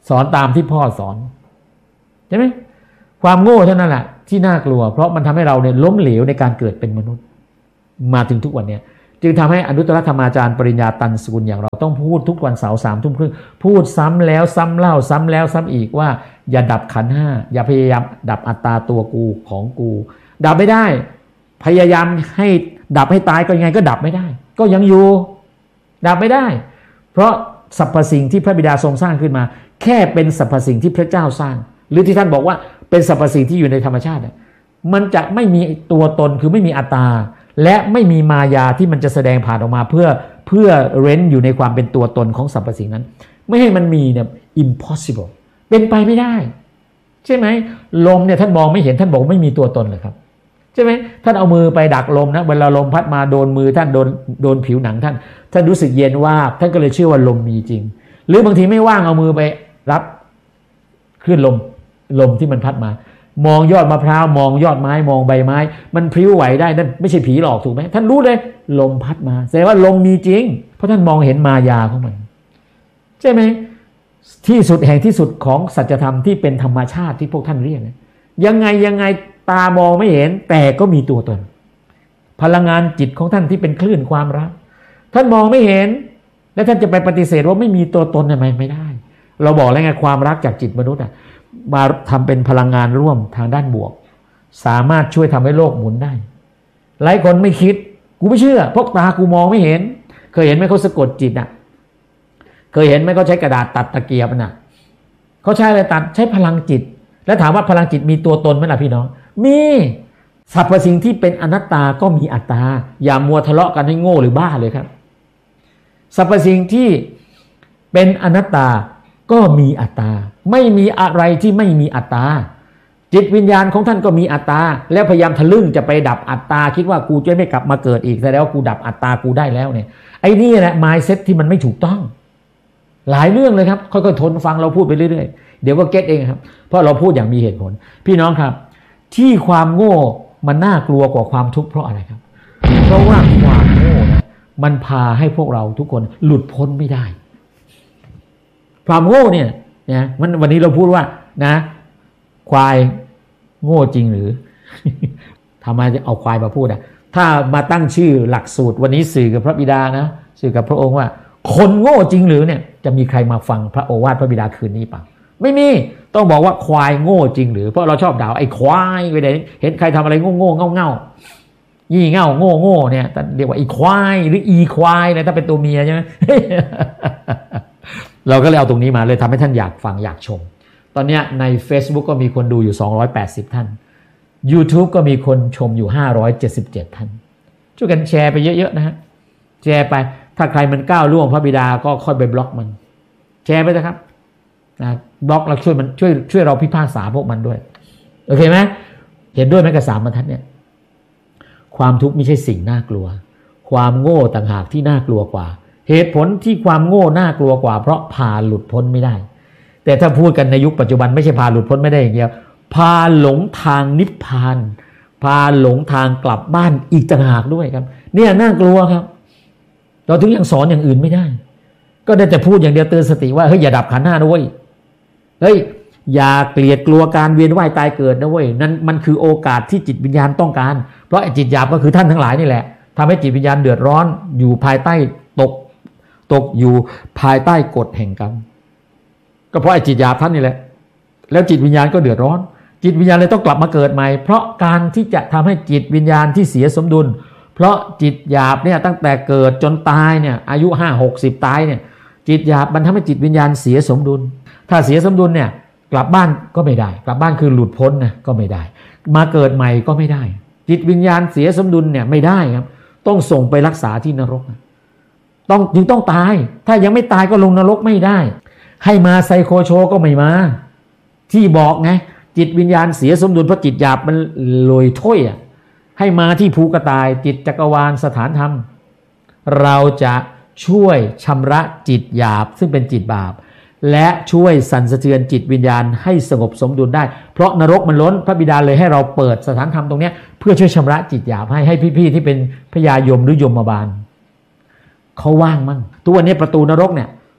สอนตามที่พ่อสอนใช่ไหมความโง่เท่านั้นแหละที่น่ากลัวเพราะมันทำให้เราเนี่ยล้มเหลวในการเกิดเป็นมนุษย์มาถึงทุกวันเนี่ยจึงทำให้อนุตตรธรรมาจารย์ปริญญาตันสกุลอย่างเราต้องพูดทุกวันเสาร์3:30พูดซ้ำแล้วซ้ำเล่าซ้ำแล้วซ้ำอีกว่าอย่าดับขันธ์ห้าอย่าพยายามดับอัตตาตัวกูของกูดับไม่ได้พยายามให้ดับให้ตายก็ยังไงก็ดับไม่ได้ก็ยังอยู่ดับไม่ได้เพราะสรรพสิ่งที่พระบิดาทรงสร้างขึ้นมาแค่เป็นสรรพสิ่งที่พระเจ้าสร้างหรือที่ท่านบอกว่าเป็นสรรพสิ่งที่อยู่ในธรรมชาติมันจะไม่มีตัวตนคือไม่มีอัตตาและไม่มีมายาที่มันจะแสดงผ่านออกมาเพื่อเร้นอยู่ในความเป็นตัวตนของสรรพสิ่งนั้นไม่ให้มันมีเนี่ย impossible เป็นไปไม่ได้ใช่ไหมลมเนี่ยท่านมองไม่เห็นท่านบอกไม่มีตัวตนเลยครับใช่ไหมท่านเอามือไปดักลมนะเวลาลมพัดมาโดนมือท่านโดนผิวหนังท่านรู้สึกเย็นว่าท่านก็เลยเชื่อว่าลมมีจริงหรือบางทีไม่ว่างเอามือไปรับคลื่นลมที่มันพัดมามองยอดมะพร้าวมองยอดไม้มองใบไม้มันพลิ้วไหวได้นั่นไม่ใช่ผีหลอกถูกไหมท่านรู้เลยลมพัดมาแสดงว่าลมมีจริงเพราะท่านมองเห็นมายาของมันใช่ไหมที่สุดแห่งที่สุดของสัจธรรมที่เป็นธรรมชาติที่พวกท่านเรียกยังไงตามองไม่เห็นแต่ก็มีตัวตนพลังงานจิตของท่านที่เป็นคลื่นความรักท่านมองไม่เห็นแล้วท่านจะไปปฏิเสธว่าไม่มีตัวตนทำไมไม่ได้เราบอกแล้วไงความรักจากจิตมนุษย์มาทำเป็นพลังงานร่วมทางด้านบวกสามารถช่วยทำให้โลกหมุนได้หลายคนไม่คิดกูไม่เชื่อเพราะตากูมองไม่เห็นเคยเห็นไหมเขาสะกดจิตเคยเห็นไหมเขาใช้กระดาษตัดตะเกียบเขาใช้อะไรตัดใช้พลังจิตแล้วถามว่าพลังจิตมีตัวตนไหมล่ะพี่น้องมีสรรพสิ่งที่เป็นอนัตตาก็มีอัตตาอย่ามัวทะเลาะกันให้โง่หรือบ้าเลยครับสรรพสิ่งที่เป็นอนัตตาก็มีอัตตาไม่มีอะไรที่ไม่มีอัตตาจิตวิญญาณของท่านก็มีอัตตาแล้วพยายามทะลึ่งจะไปดับอัตตาคิดว่ากูจะไม่กลับมาเกิดอีกแต่แล้วกูดับอัตตากูได้แล้วเนี่ยไอ้นี่แหละ mindset ที่มันไม่ถูกต้องหลายเรื่องเลยครับค่อยๆทนฟังเราพูดไปเรื่อยๆเดี๋ยวก็เก็ตเองครับเพราะเราพูดอย่างมีเหตุผลพี่น้องครับที่ความโง่มันน่ากลัวกว่าความทุกข์เพราะอะไรครับเพราะว่าความโง่นะมันพาให้พวกเราทุกคนหลุดพ้นไม่ได้ความโง่เนี่ยนะวันนี้เราพูดว่านะควายโง่จริงหรือ ทำไมจะเอาควายมาพูดถ้ามาตั้งชื่อหลักสูตรวันนี้สื่อกับพระบิดานะสื่อกับพระองค์ว่าคนโง่จริงหรือเนี่ยจะมีใครมาฟังพระโอวาทพระบิดาคืนนี้เปล่าไม่มีต้องบอกว่าควายโง่จริงหรือเพราะเราชอบด่าไอ้ควายไปเห็นใครทำอะไรโง่เง่ายี่เง่าโง่เนี่ยเรียกว่าไอ้ควายหรืออีควายเนี่ยถ้าเป็นตัวเมียใช่ไหม เราก็เลยเอาตรงนี้มาเลยทำให้ท่านอยากฟังอยากชมตอนนี้ใน Facebook ก็มีคนดูอยู่280ท่าน YouTube ก็มีคนชมอยู่577ท่านช่วยกันแชร์ไปเยอะๆนะฮะแชร์ไปถ้าใครมันก้าวล่วงพระบิดาก็ค่อยไปบล็อกมันแชร์ไปนะครับนะบล็อกแล้วช่วยเราพิพากษาพวกมันด้วยโอเคไหมเห็นด้วยไหมกับ3บรรทัดเนี่ยความทุกข์ไม่ใช่สิ่งน่ากลัวความโง่ต่างหากที่น่ากลัวกว่าเหตุผลที่ความโง่น่ากลัวกว่าเพราะพาหลุดพ้นไม่ได้แต่ถ้าพูดกันในยุคปัจจุบันไม่ใช่พาหลุดพ้นไม่ได้อย่างเดียวพาหลงทางนิพพานพาหลงทางกลับบ้านอีกต่างหากด้วยครับเนี่ยน่ากลัวครับเราถึงยังสอนอย่างอื่นไม่ได้ก็ได้แต่พูดอย่างเดียวเตือนสติว่าเฮ้ยอย่าดับขันธ์ห้าด้วยเฮ้ยอย่าเกลียดกลัวการเวียนว่ายตายเกิดนะเว้ยนั่นมันคือโอกาสที่จิตวิญญาณต้องการเพราะไอ้จิตหยาบก็คือท่านทั้งหลายนี่แหละทำให้จิตวิญญาณเดือดร้อนอยู่ภายใต้ตกอยู่ภายใต้กฎแห่งกรรมก็เพราะไอ้จิตหยาบท่านนี่แหละแล้วจิตวิญญาณก็เดือดร้อนจิตวิญญาณเลยต้องกลับมาเกิดใหม่เพราะการที่จะทำให้จิตวิญญาณที่เสียสมดุลเพราะจิตหยาบเนี่ยตั้งแต่เกิดจนตายเนี่ยอายุ50-60ตายเนี่ยจิตหยาบมันทำให้จิตวิญญาณเสียสมดุลถ้าเสียสมดุลเนี่ยกลับบ้านก็ไม่ได้กลับบ้านคือหลุดพ้นนะก็ไม่ได้มาเกิดใหม่ก็ไม่ได้จิตวิญญาณเสียสมดุลเนี่ยไม่ได้ครับต้องส่งไปรักษาที่นรกจึงต้องตายถ้ายังไม่ตายก็ลงนรกไม่ได้ให้มาไซโคโชก็ไม่มาที่บอกไงจิตวิญญาณเสียสมดุลเพราะจิตหยาบมันลอยถ้วยให้มาที่ภูกระต่ายจิตจักรวาลสถานธรรมเราจะช่วยชำระจิตหยาบซึ่งเป็นจิตบาปและช่วยสั่นสะเทือนจิตวิญญาณให้สงบสมดุลได้เพราะนรกมันล้นพระบิดาเลยให้เราเปิดสถานธรรมตรงนี้เพื่อช่วยชำระจิตหยาบให้พี่ๆที่เป็นพญายมหรือยมบาลเขาว่างมั่งตัวนี้ประตูนรกเนี่ย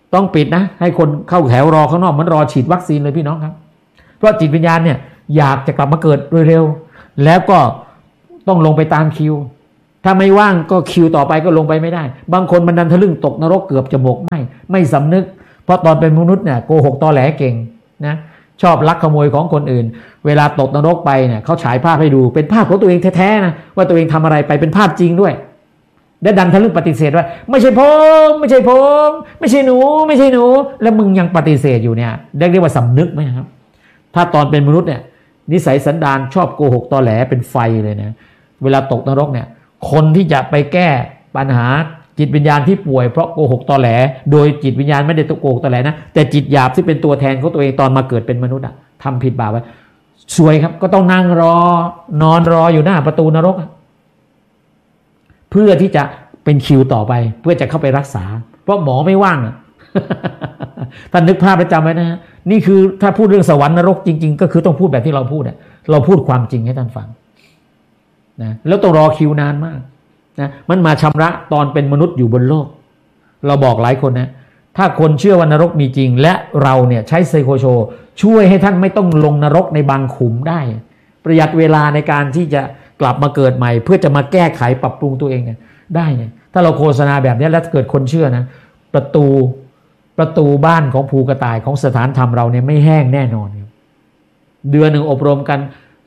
ต้องปิดนะให้คนเข้าแถวรอข้างนอกมันรอฉีดวัคซีนเลยพี่น้องครับเพราะจิตวิญญาณเนี่ยอยากจะกลับมาเกิดเร็วๆแล้วก็ต้องลงไปตามคิวถ้าไม่ว่างก็คิวต่อไปก็ลงไปไม่ได้บางคนมันดันทะลึ่งตกนรกเกือบจะหมกไหมไม่สำนึกเพราะตอนเป็นมนุษย์เนี่ยโกหกตอแหลเก่งนะชอบลักขโมยของคนอื่นเวลาตกนรกไปเนี่ยเขาฉายภาพให้ดูเป็นภาพของตัวเองแท้ๆนะว่าตัวเองทำอะไรไปเป็นภาพจริงด้วยและดันทะลึ่งปฏิเสธว่าไม่ใช่ผมไม่ใช่ผมไม่ใช่หนูไม่ใช่หนูแล้วมึงยังปฏิเสธอยู่เนี่ยเรียกว่าสำนึกไหมครับถ้าตอนเป็นมนุษย์เนี่ยนิสัยสันดานชอบโกหกตอแหลเป็นไฟเลยนะเวลาตกนรกเนี่ยคนที่จะไปแก้ปัญหาจิตวิญญาณที่ป่วยเพราะโกหกตอแหลโดยจิตวิญญาณไม่ได้โกหกตอแหลนะแต่จิตหยาบที่เป็นตัวแทนของตัวเองตอนมาเกิดเป็นมนุษย์อะทำผิดบาปไว้ซวยครับก็ต้องนั่งรอนอนรออยู่หน้าประตูนรกเพื่อที่จะเป็นคิวต่อไปเพื่อจะเข้าไปรักษาเพราะหมอไม่ว่างท่านนึกภาพประจำไว้นะนี่คือถ้าพูดเรื่องสวรรค์นรกจริงๆก็คือต้องพูดแบบที่เราพูดเราพูดความจริงให้ท่านฟังนะแล้วต้องรอคิวนานมากนะมันมาชำระตอนเป็นมนุษย์อยู่บนโลกเราบอกหลายคนนะถ้าคนเชื่อว่านรกมีจริงและเราเนี่ยใช้ไซโคโชช่วยให้ท่านไม่ต้องลงนรกในบางขุมได้ประหยัดเวลาในการที่จะกลับมาเกิดใหม่เพื่อจะมาแก้ไขปรับปรุงตัวเองเนี่ยได้เนี่ยถ้าเราโฆษณาแบบนี้แล้วเกิดคนเชื่อนะประตูบ้านของภูกระต่ายของสถานธรรมเราเนี่ยไม่แห้งแน่นอนเดือนหนึ่งอบรมกัน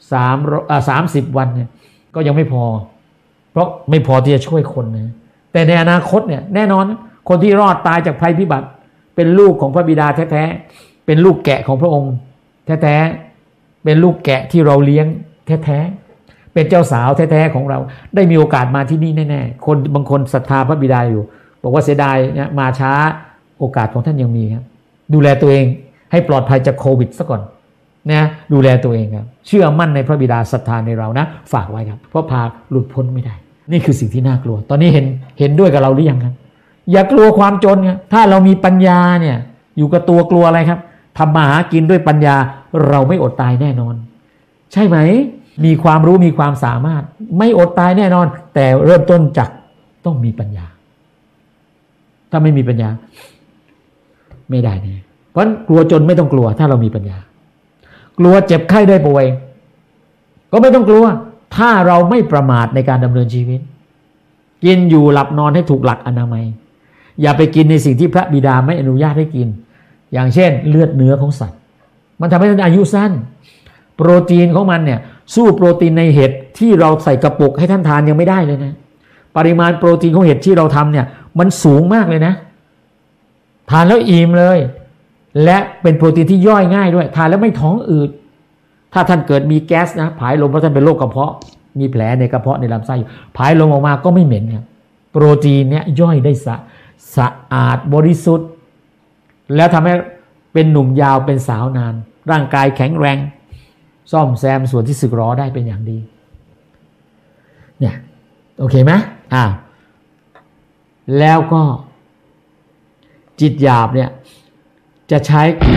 30 วันเนี่ยก็ยังไม่พอเพราะไม่พอที่จะช่วยคนนะแต่ในอนาคตเนี่ยแน่นอนคนที่รอดตายจากภัยพิบัติเป็นลูกของพระบิดาแท้ๆเป็นลูกแกะของพระองค์แท้ๆเป็นลูกแกะที่เราเลี้ยงแท้ๆเป็นเจ้าสาวแท้ๆของเราได้มีโอกาสมาที่นี่แน่ๆคนบางคนศรัทธาพระบิดาอยู่บอกว่าเสียดายเนี่ยมาช้าโอกาสของท่านยังมีครับดูแลตัวเองให้ปลอดภัยจากโควิดซะก่อนนะดูแลตัวเองครับเชื่อมั่นในพระบิดาศรัทธาในเรานะฝากไว้ครับเพราะพาหลุดพ้นไม่ได้นี่คือสิ่งที่น่ากลัวตอนนี้เห็นด้วยกับเราหรือยังครับอย่ากลัวความจนครับถ้าเรามีปัญญาเนี่ยอยู่กับตัวกลัวอะไรครับทำมาหากินด้วยปัญญาเราไม่อดตายแน่นอนใช่ไหมมีความรู้มีความสามารถไม่อดตายแน่นอนแต่เริ่มต้นจากต้องมีปัญญาถ้าไม่มีปัญญาไม่ได้แน่เพราะกลัวจนไม่ต้องกลัวถ้าเรามีปัญญากลัวเจ็บไข้ได้ป่วยก็ไม่ต้องกลัวถ้าเราไม่ประมาทในการดำเนินชีวิตกินอยู่หลับนอนให้ถูกหลักอนามัยอย่าไปกินในสิ่งที่พระบิดาไม่อนุญาตให้กินอย่างเช่นเลือดเนื้อของสัตว์มันทำให้ท่านอายุสั้นโปรตีนของมันเนี่ยสู้โปรตีนในเห็ดที่เราใส่กระปุกให้ท่านทานยังไม่ได้เลยนะปริมาณโปรตีนของเห็ดที่เราทำเนี่ยมันสูงมากเลยนะทานแล้วอิ่มเลยและเป็นโปรตีนที่ย่อยง่ายด้วยทานแล้วไม่ท้องอืดถ้าท่านเกิดมีแก๊สนะผายลมเพราะท่านเป็นโรคกระเพาะมีแผลในกระเพาะในลำไส้อยู่ผายลมออกมาก็ไม่เหม็นครับโปรตีนเนี่ยย่อยได้สะอาดบริสุทธิ์แล้วทำให้เป็นหนุ่มยาวเป็นสาวนานร่างกายแข็งแรงซ่อมแซมส่วนที่สึกหรอได้เป็นอย่างดีเนี่ยโอเคไหมแล้วก็จิตหยาบเนี่ยจะใช้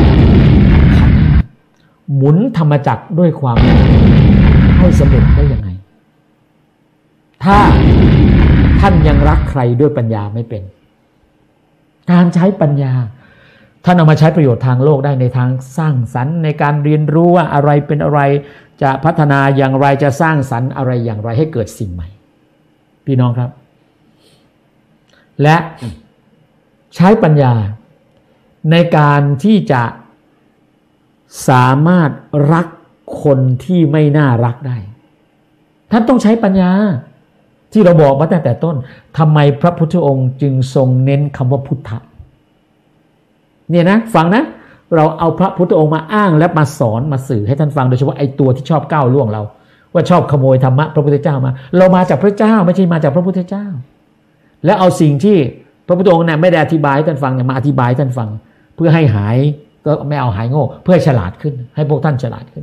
หมุนธรรมจักรด้วยความให้สำเร็จได้ยังไงถ้าท่านยังรักใครด้วยปัญญาไม่เป็นการใช้ปัญญาท่านเอามาใช้ประโยชน์ทางโลกได้ในทางสร้างสรรค์ในการเรียนรู้ว่าอะไรเป็นอะไรจะพัฒนาอย่างไรจะสร้างสรรค์อะไรอย่างไรให้เกิดสิ่งใหม่พี่น้องครับและใช้ปัญญาในการที่จะสามารถรักคนที่ไม่น่ารักได้ท่านต้องใช้ปัญญาที่เราบอกมาตั้งแต่ต้นทำไมพระพุทธองค์จึงทรงเน้นคำว่าพุทธะเนี่ยนะฟังนะเราเอาพระพุทธองค์มาอ้างและมาสอนมาสื่อให้ท่านฟังโดยเฉพาะไอ้ตัวที่ชอบก้าวล่วงเราว่าชอบขโมยธรรมะพระพุทธเจ้ามาเรามาจากพระเจ้าไม่ใช่มาจากพระพุทธเจ้าและเอาสิ่งที่พระพุทธองค์เนี่ยไม่ได้อธิบายให้ท่านฟังเนี่ยมาอธิบายให้ท่านฟังเพื่อให้หายก็ไม่เอาหายโง่เพื่อให้ฉลาดขึ้นให้พวกท่านฉลาดขึ้น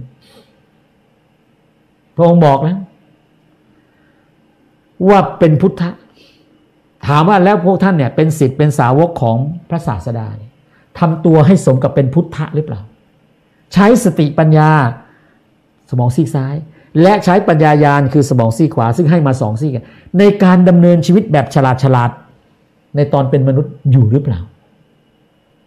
พระองค์บอกแล้วว่าเป็นพุทธะถามว่าแล้วพวกท่านเนี่ยเป็นศิษย์เป็นสาวกของพระศาสดาทำตัวให้สมกับเป็นพุทธะหรือเปล่าใช้สติปัญญาสมองซีกซ้ายและใช้ปัญญาญาณคือสมองซีกขวาซึ่งให้มา2ซีกในการดำเนินชีวิตแบบฉลาดในตอนเป็นมนุษย์อยู่หรือเปล่า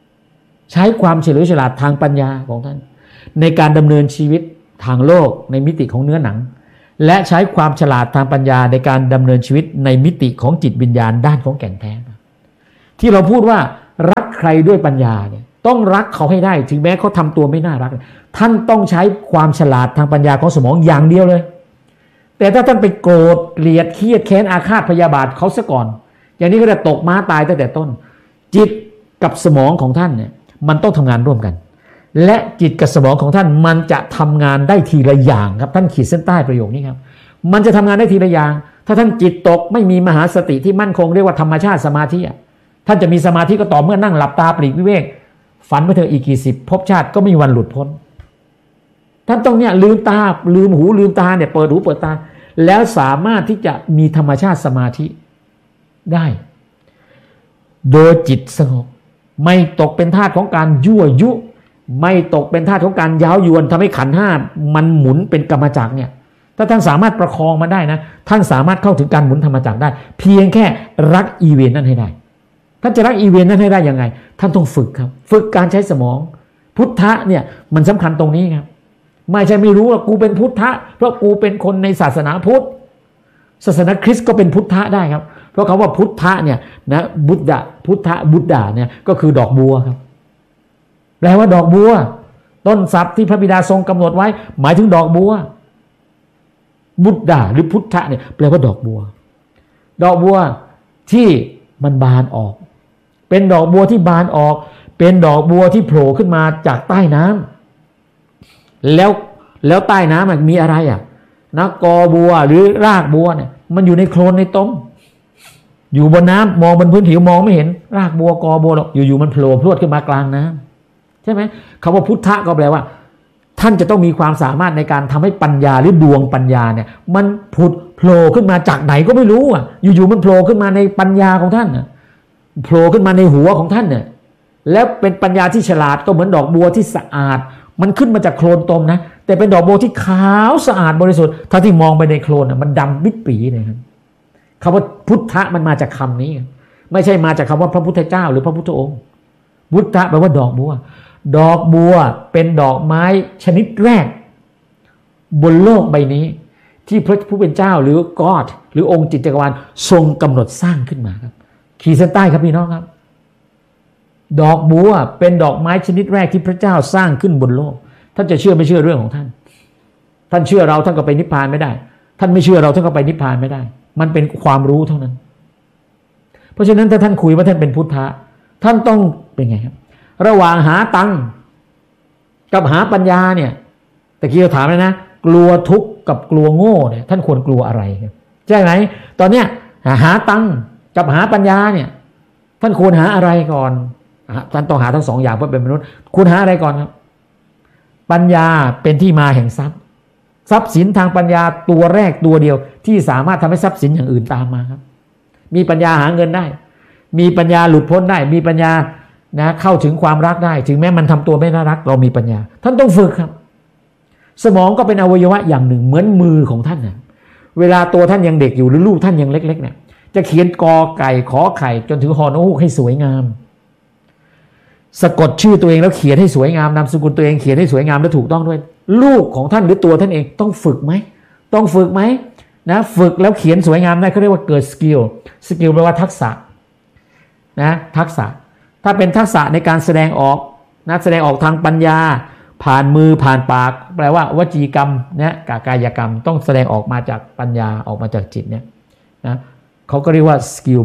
ใช้ความเฉลียวฉลาดทางปัญญาของท่านในการดำเนินชีวิตทางโลกในมิติของเนื้อหนังและใช้ความฉลาดทางปัญญาในการดำเนินชีวิตในมิติของจิตวิญญาณด้านของแก่นแท้ที่เราพูดว่ารักใครด้วยปัญญาเนี่ยต้องรักเขาให้ได้ถึงแม้เขาทำตัวไม่น่ารักท่านต้องใช้ความฉลาดทางปัญญาของสมองอย่างเดียวเลยแต่ถ้าท่านไปโกรธเกลียดเครียดแค้นอาฆาตพยาบาทเขาซะก่อนอย่างนี้ก็จะตกม้าตายตั้งแต่ต้นจิตกับสมองของท่านเนี่ยมันต้องทำงานร่วมกันและจิตกับสมองของท่านมันจะทำงานได้ทีละอย่างครับท่านขีดเส้นใต้ประโยคนี้ครับมันจะทำงานได้ทีละอย่างถ้าท่านจิตตกไม่มีมหาสติที่มั่นคงเรียกว่าธรรมชาติสมาธิท่านจะมีสมาธิก็ต่อเมื่อนั่งหลับตาปลีกวิเวกฝันไปเถอะอีกกี่สิบภพชาติก็ไม่มีวันหลุดพ้นท่านต้องเนี่ยลืมตาลืมหูลืมตาเนี่ยเปิดหูเปิดตาแล้วสามารถที่จะมีธรรมชาติสมาธิได้โดยจิตสงบไม่ตกเป็นทาสของการยั่วยุไม่ตกเป็นทาสของการย้าวยวนทำให้ขันธ์ห้ามันหมุนเป็นกรรมจักรเนี่ยถ้าท่านสามารถประคองมันได้นะท่านสามารถเข้าถึงการหมุนธรรมจักรได้เพียงแค่รักอีเวนต์นั้นให้ได้ท่านจะรักอีเวนต์นั้นให้ได้ยังไงท่านต้องฝึกครับฝึกการใช้สมองพุทธะเนี่ยมันสำคัญตรงนี้ครับไม่ใช่ไม่รู้ว่ากูเป็นพุทธะเพราะกูเป็นคนในศาสนาพุทธศาสนาคริสต์ก็เป็นพุทธะได้ครับเพราะคำว่าพุทธะเนี่ยนะบุตดะพุทธะบุตดาเนี่ยก็คือดอกบัวครับแปลว่าดอกบัวต้นศัพท์ที่พระบิดาทรงกำหนดไว้หมายถึงดอกบัวบุตดาหรือพุทธะเนี่ยแปลว่าดอกบัวดอกบัวที่มันบานออกเป็นดอกบัวที่บานออกเป็นดอกบัวที่โผล่ขึ้นมาจากใต้น้ำแล้วใต้น้ำมันมีอะไรนะกอบัวหรือรากบัวเนี่ยมันอยู่ในโคลนในต้มอยู่บนน้ำมองบนพื้นผิวมองไม่เห็นรากบัวกอบัวหรอกอยู่ๆมันโผล่พรวดขึ้นมากลางน้ำใช่ไหมคำว่าพุทธะก็แปลว่าท่านจะต้องมีความสามารถในการทำให้ปัญญาหรือดวงปัญญาเนี่ยมันผุดโผล่ขึ้นมาจากไหนก็ไม่รู้อยู่ๆมันโผล่ขึ้นมาในปัญญาของท่านโผล่ขึ้นมาในหัวของท่านเนี่ยแล้วเป็นปัญญาที่ฉลาดก็เหมือนดอกบัวที่สะอาดมันขึ้นมาจากโคลนตมนะแต่เป็นดอกบัวที่ขาวสะอาดบริสุทธิ์ถ้าที่มองไปในโคลนมันดำปิดปีเลยครับคำว่าพุทธะมันมาจากคำนี้ไม่ใช่มาจากคำว่าพระพุทธเจ้าหรือพระพุทธองค์พุทธะแปลว่าดอกบัวดอกบัวเป็นดอกไม้ชนิดแรกบนโลกใบนี้ที่พระผู้เป็นเจ้าหรือ God หรือองค์จิตจักรวาลทรงกำหนดสร้างขึ้นมาครับขีดเส้นใต้ครับพี่น้องครับดอกบัวเป็นดอกไม้ชนิดแรกที่พระเจ้าสร้างขึ้นบนโลกท่านจะเชื่อไม่เชื่อเรื่องของท่านท่านเชื่อเราท่านก็ไปนิพพานไม่ได้ท่านไม่เชื่อเราท่านก็ไปนิพพานไม่ได้มันเป็นความรู้เท่านั้นเพราะฉะนั้นถ้าท่านคุยว่าท่านเป็นพุทธะท่านต้องเป็นไงครับระหว่างหาตังค์กับหาปัญญาเนี่ยตะกี้เราถามเลยนะกลัวทุกข์กับกลัวโง่เนี่ยท่านควรกลัวอะไรครับใช่ไหมตอนเนี้ยหาตังค์กับหาปัญญาเนี่ยท่านควรหาอะไรก่อนท่านต้องหาทั้งสองอย่างเพื่อเป็นมนุษย์คุณหาอะไรก่อนครับปัญญาเป็นที่มาแห่งทรัพย์ทรัพย์สินทางปัญญาตัวแรกตัวเดียวที่สามารถทำให้ทรัพย์สินอย่างอื่นตามมาครับมีปัญญาหาเงินได้มีปัญญาหลุดพ้นได้มีปัญญานะเข้าถึงความรักได้ถึงแม้มันทำตัวไม่น่ารักเรามีปัญญาท่านต้องฝึกครับสมองก็เป็นอวัยวะอย่างหนึ่งเหมือนมือของท่านนะเวลาตัวท่านยังเด็กอยู่หรือลูกท่านยังเล็กๆเนี่ยจะเขียนกอไก่ขอไข่จนถึงฮอนอฮูกให้สวยงามสะกดชื่อตัวเองแล้วเขียนให้สวยงามนามสกุลตัวเองเขียนให้สวยงามและถูกต้องด้วยลูกของท่านหรือตัวท่านเองต้องฝึกไหมต้องฝึกไหมนะฝึกแล้วเขียนสวยงามได้เขาเรียกว่าเกิดสกิลแปลว่าทักษะนะทักษะถ้าเป็นทักษะในการแสดงออกนะแสดงออกทางปัญญาผ่านมือผ่านปากแปลว่าวจีกรรมนะกายกรรมต้องแสดงออกมาจากปัญญาออกมาจากจิตเนี่ยนะเขาก็เรียกว่า skill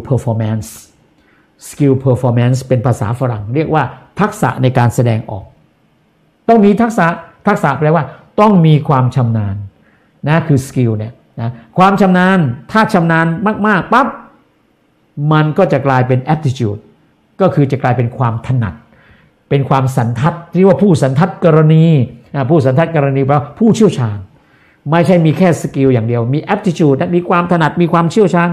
performance เป็นภาษาฝรั่งเรียกว่าทักษะในการแสดงออกต้องมีทักษะแปลว่าต้องมีความชำนาญนะคือ skill เนี่ยนะความชำนาญถ้าชำนาญมากๆปั๊บมันก็จะกลายเป็น aptitude ก็คือจะกลายเป็นความถนัดเป็นความสันทัดที่ว่าผู้สันทัดกรณีผู้สันทัดกรณีแปลว่าผู้เชี่ยวชาญไม่ใช่มีแค่สกิลอย่างเดียวมี aptitude มีความถนัดมีความเชี่ยวชาญ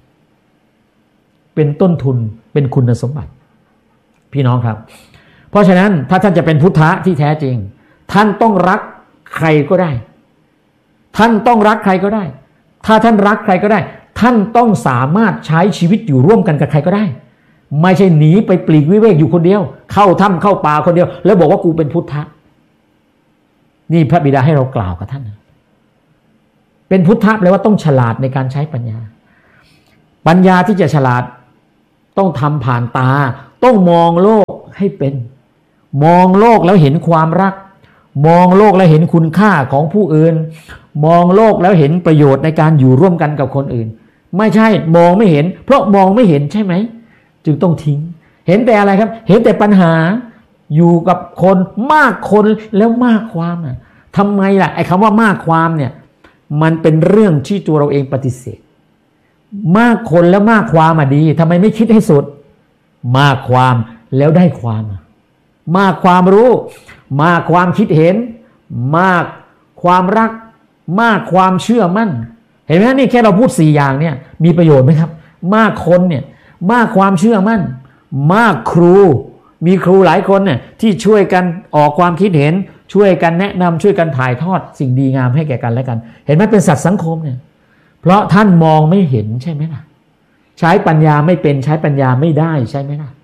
เป็นต้นทุนเป็นคุณสมบัติพี่น้องครับเพราะฉะนั้นถ้าท่านจะเป็นพุทธะที่แท้จริงท่านต้องรักใครก็ได้ท่านต้องรักใครก็ได้ถ้าท่านรักใครก็ได้ท่านต้องสามารถใช้ชีวิตอยู่ร่วมกันกับใครก็ได้ไม่ใช่หนีไปปลีกวิเวกอยู่คนเดียวเข้าถ้ำเข้าป่าคนเดียวแล้วบอกว่ากูเป็นพุทธะนี่พระบิดาให้เรากล่าวกับท่านเป็นพุทธะแปลว่าต้องฉลาดในการใช้ปัญญาปัญญาที่จะฉลาดต้องทำผ่านตาต้องมองโลกให้เป็นมองโลกแล้วเห็นความรักมองโลกแล้วเห็นคุณค่าของผู้อื่นมองโลกแล้วเห็นประโยชน์ในการอยู่ร่วมกันกับคนอื่นไม่ใช่มองไม่เห็นเพราะมองไม่เห็นใช่ไหมจึงต้องทิ้งเห็นแต่อะไรครับเห็นแต่ปัญหาอยู่กับคนมากคนแล้วมากความทำไมล่ะไอ้คำว่ามากความเนี่ยมันเป็นเรื่องที่ตัวเราเองปฏิเสธมากคนแล้วมากความดีทำไมไม่คิดให้สุดมากความแล้วได้ความมากความรู้มากความคิดเห็นมากความรักมากความเชื่อมั่นเห็นไหมนี่แค่เราพูด4อย่างเนี่ยมีประโยชน์ไหมครับมากคนเนี่ยมากความเชื่อมั่นมากครูมีครูหลายคนเนี่ยที่ช่วยกันออกความคิดเห็นช่วยกันแนะนำช่วยกันถ่ายทอดสิ่งดีงามให้แก่กันและกันเห็นไหมเป็นสัตว์สังคมเนี่ยเพราะท่านมองไม่เห็นใช่ไหมล่ะใช้ปัญญาไม่เป็นใช้ปัญญาไม่ได้ใช่ไหมล่ะ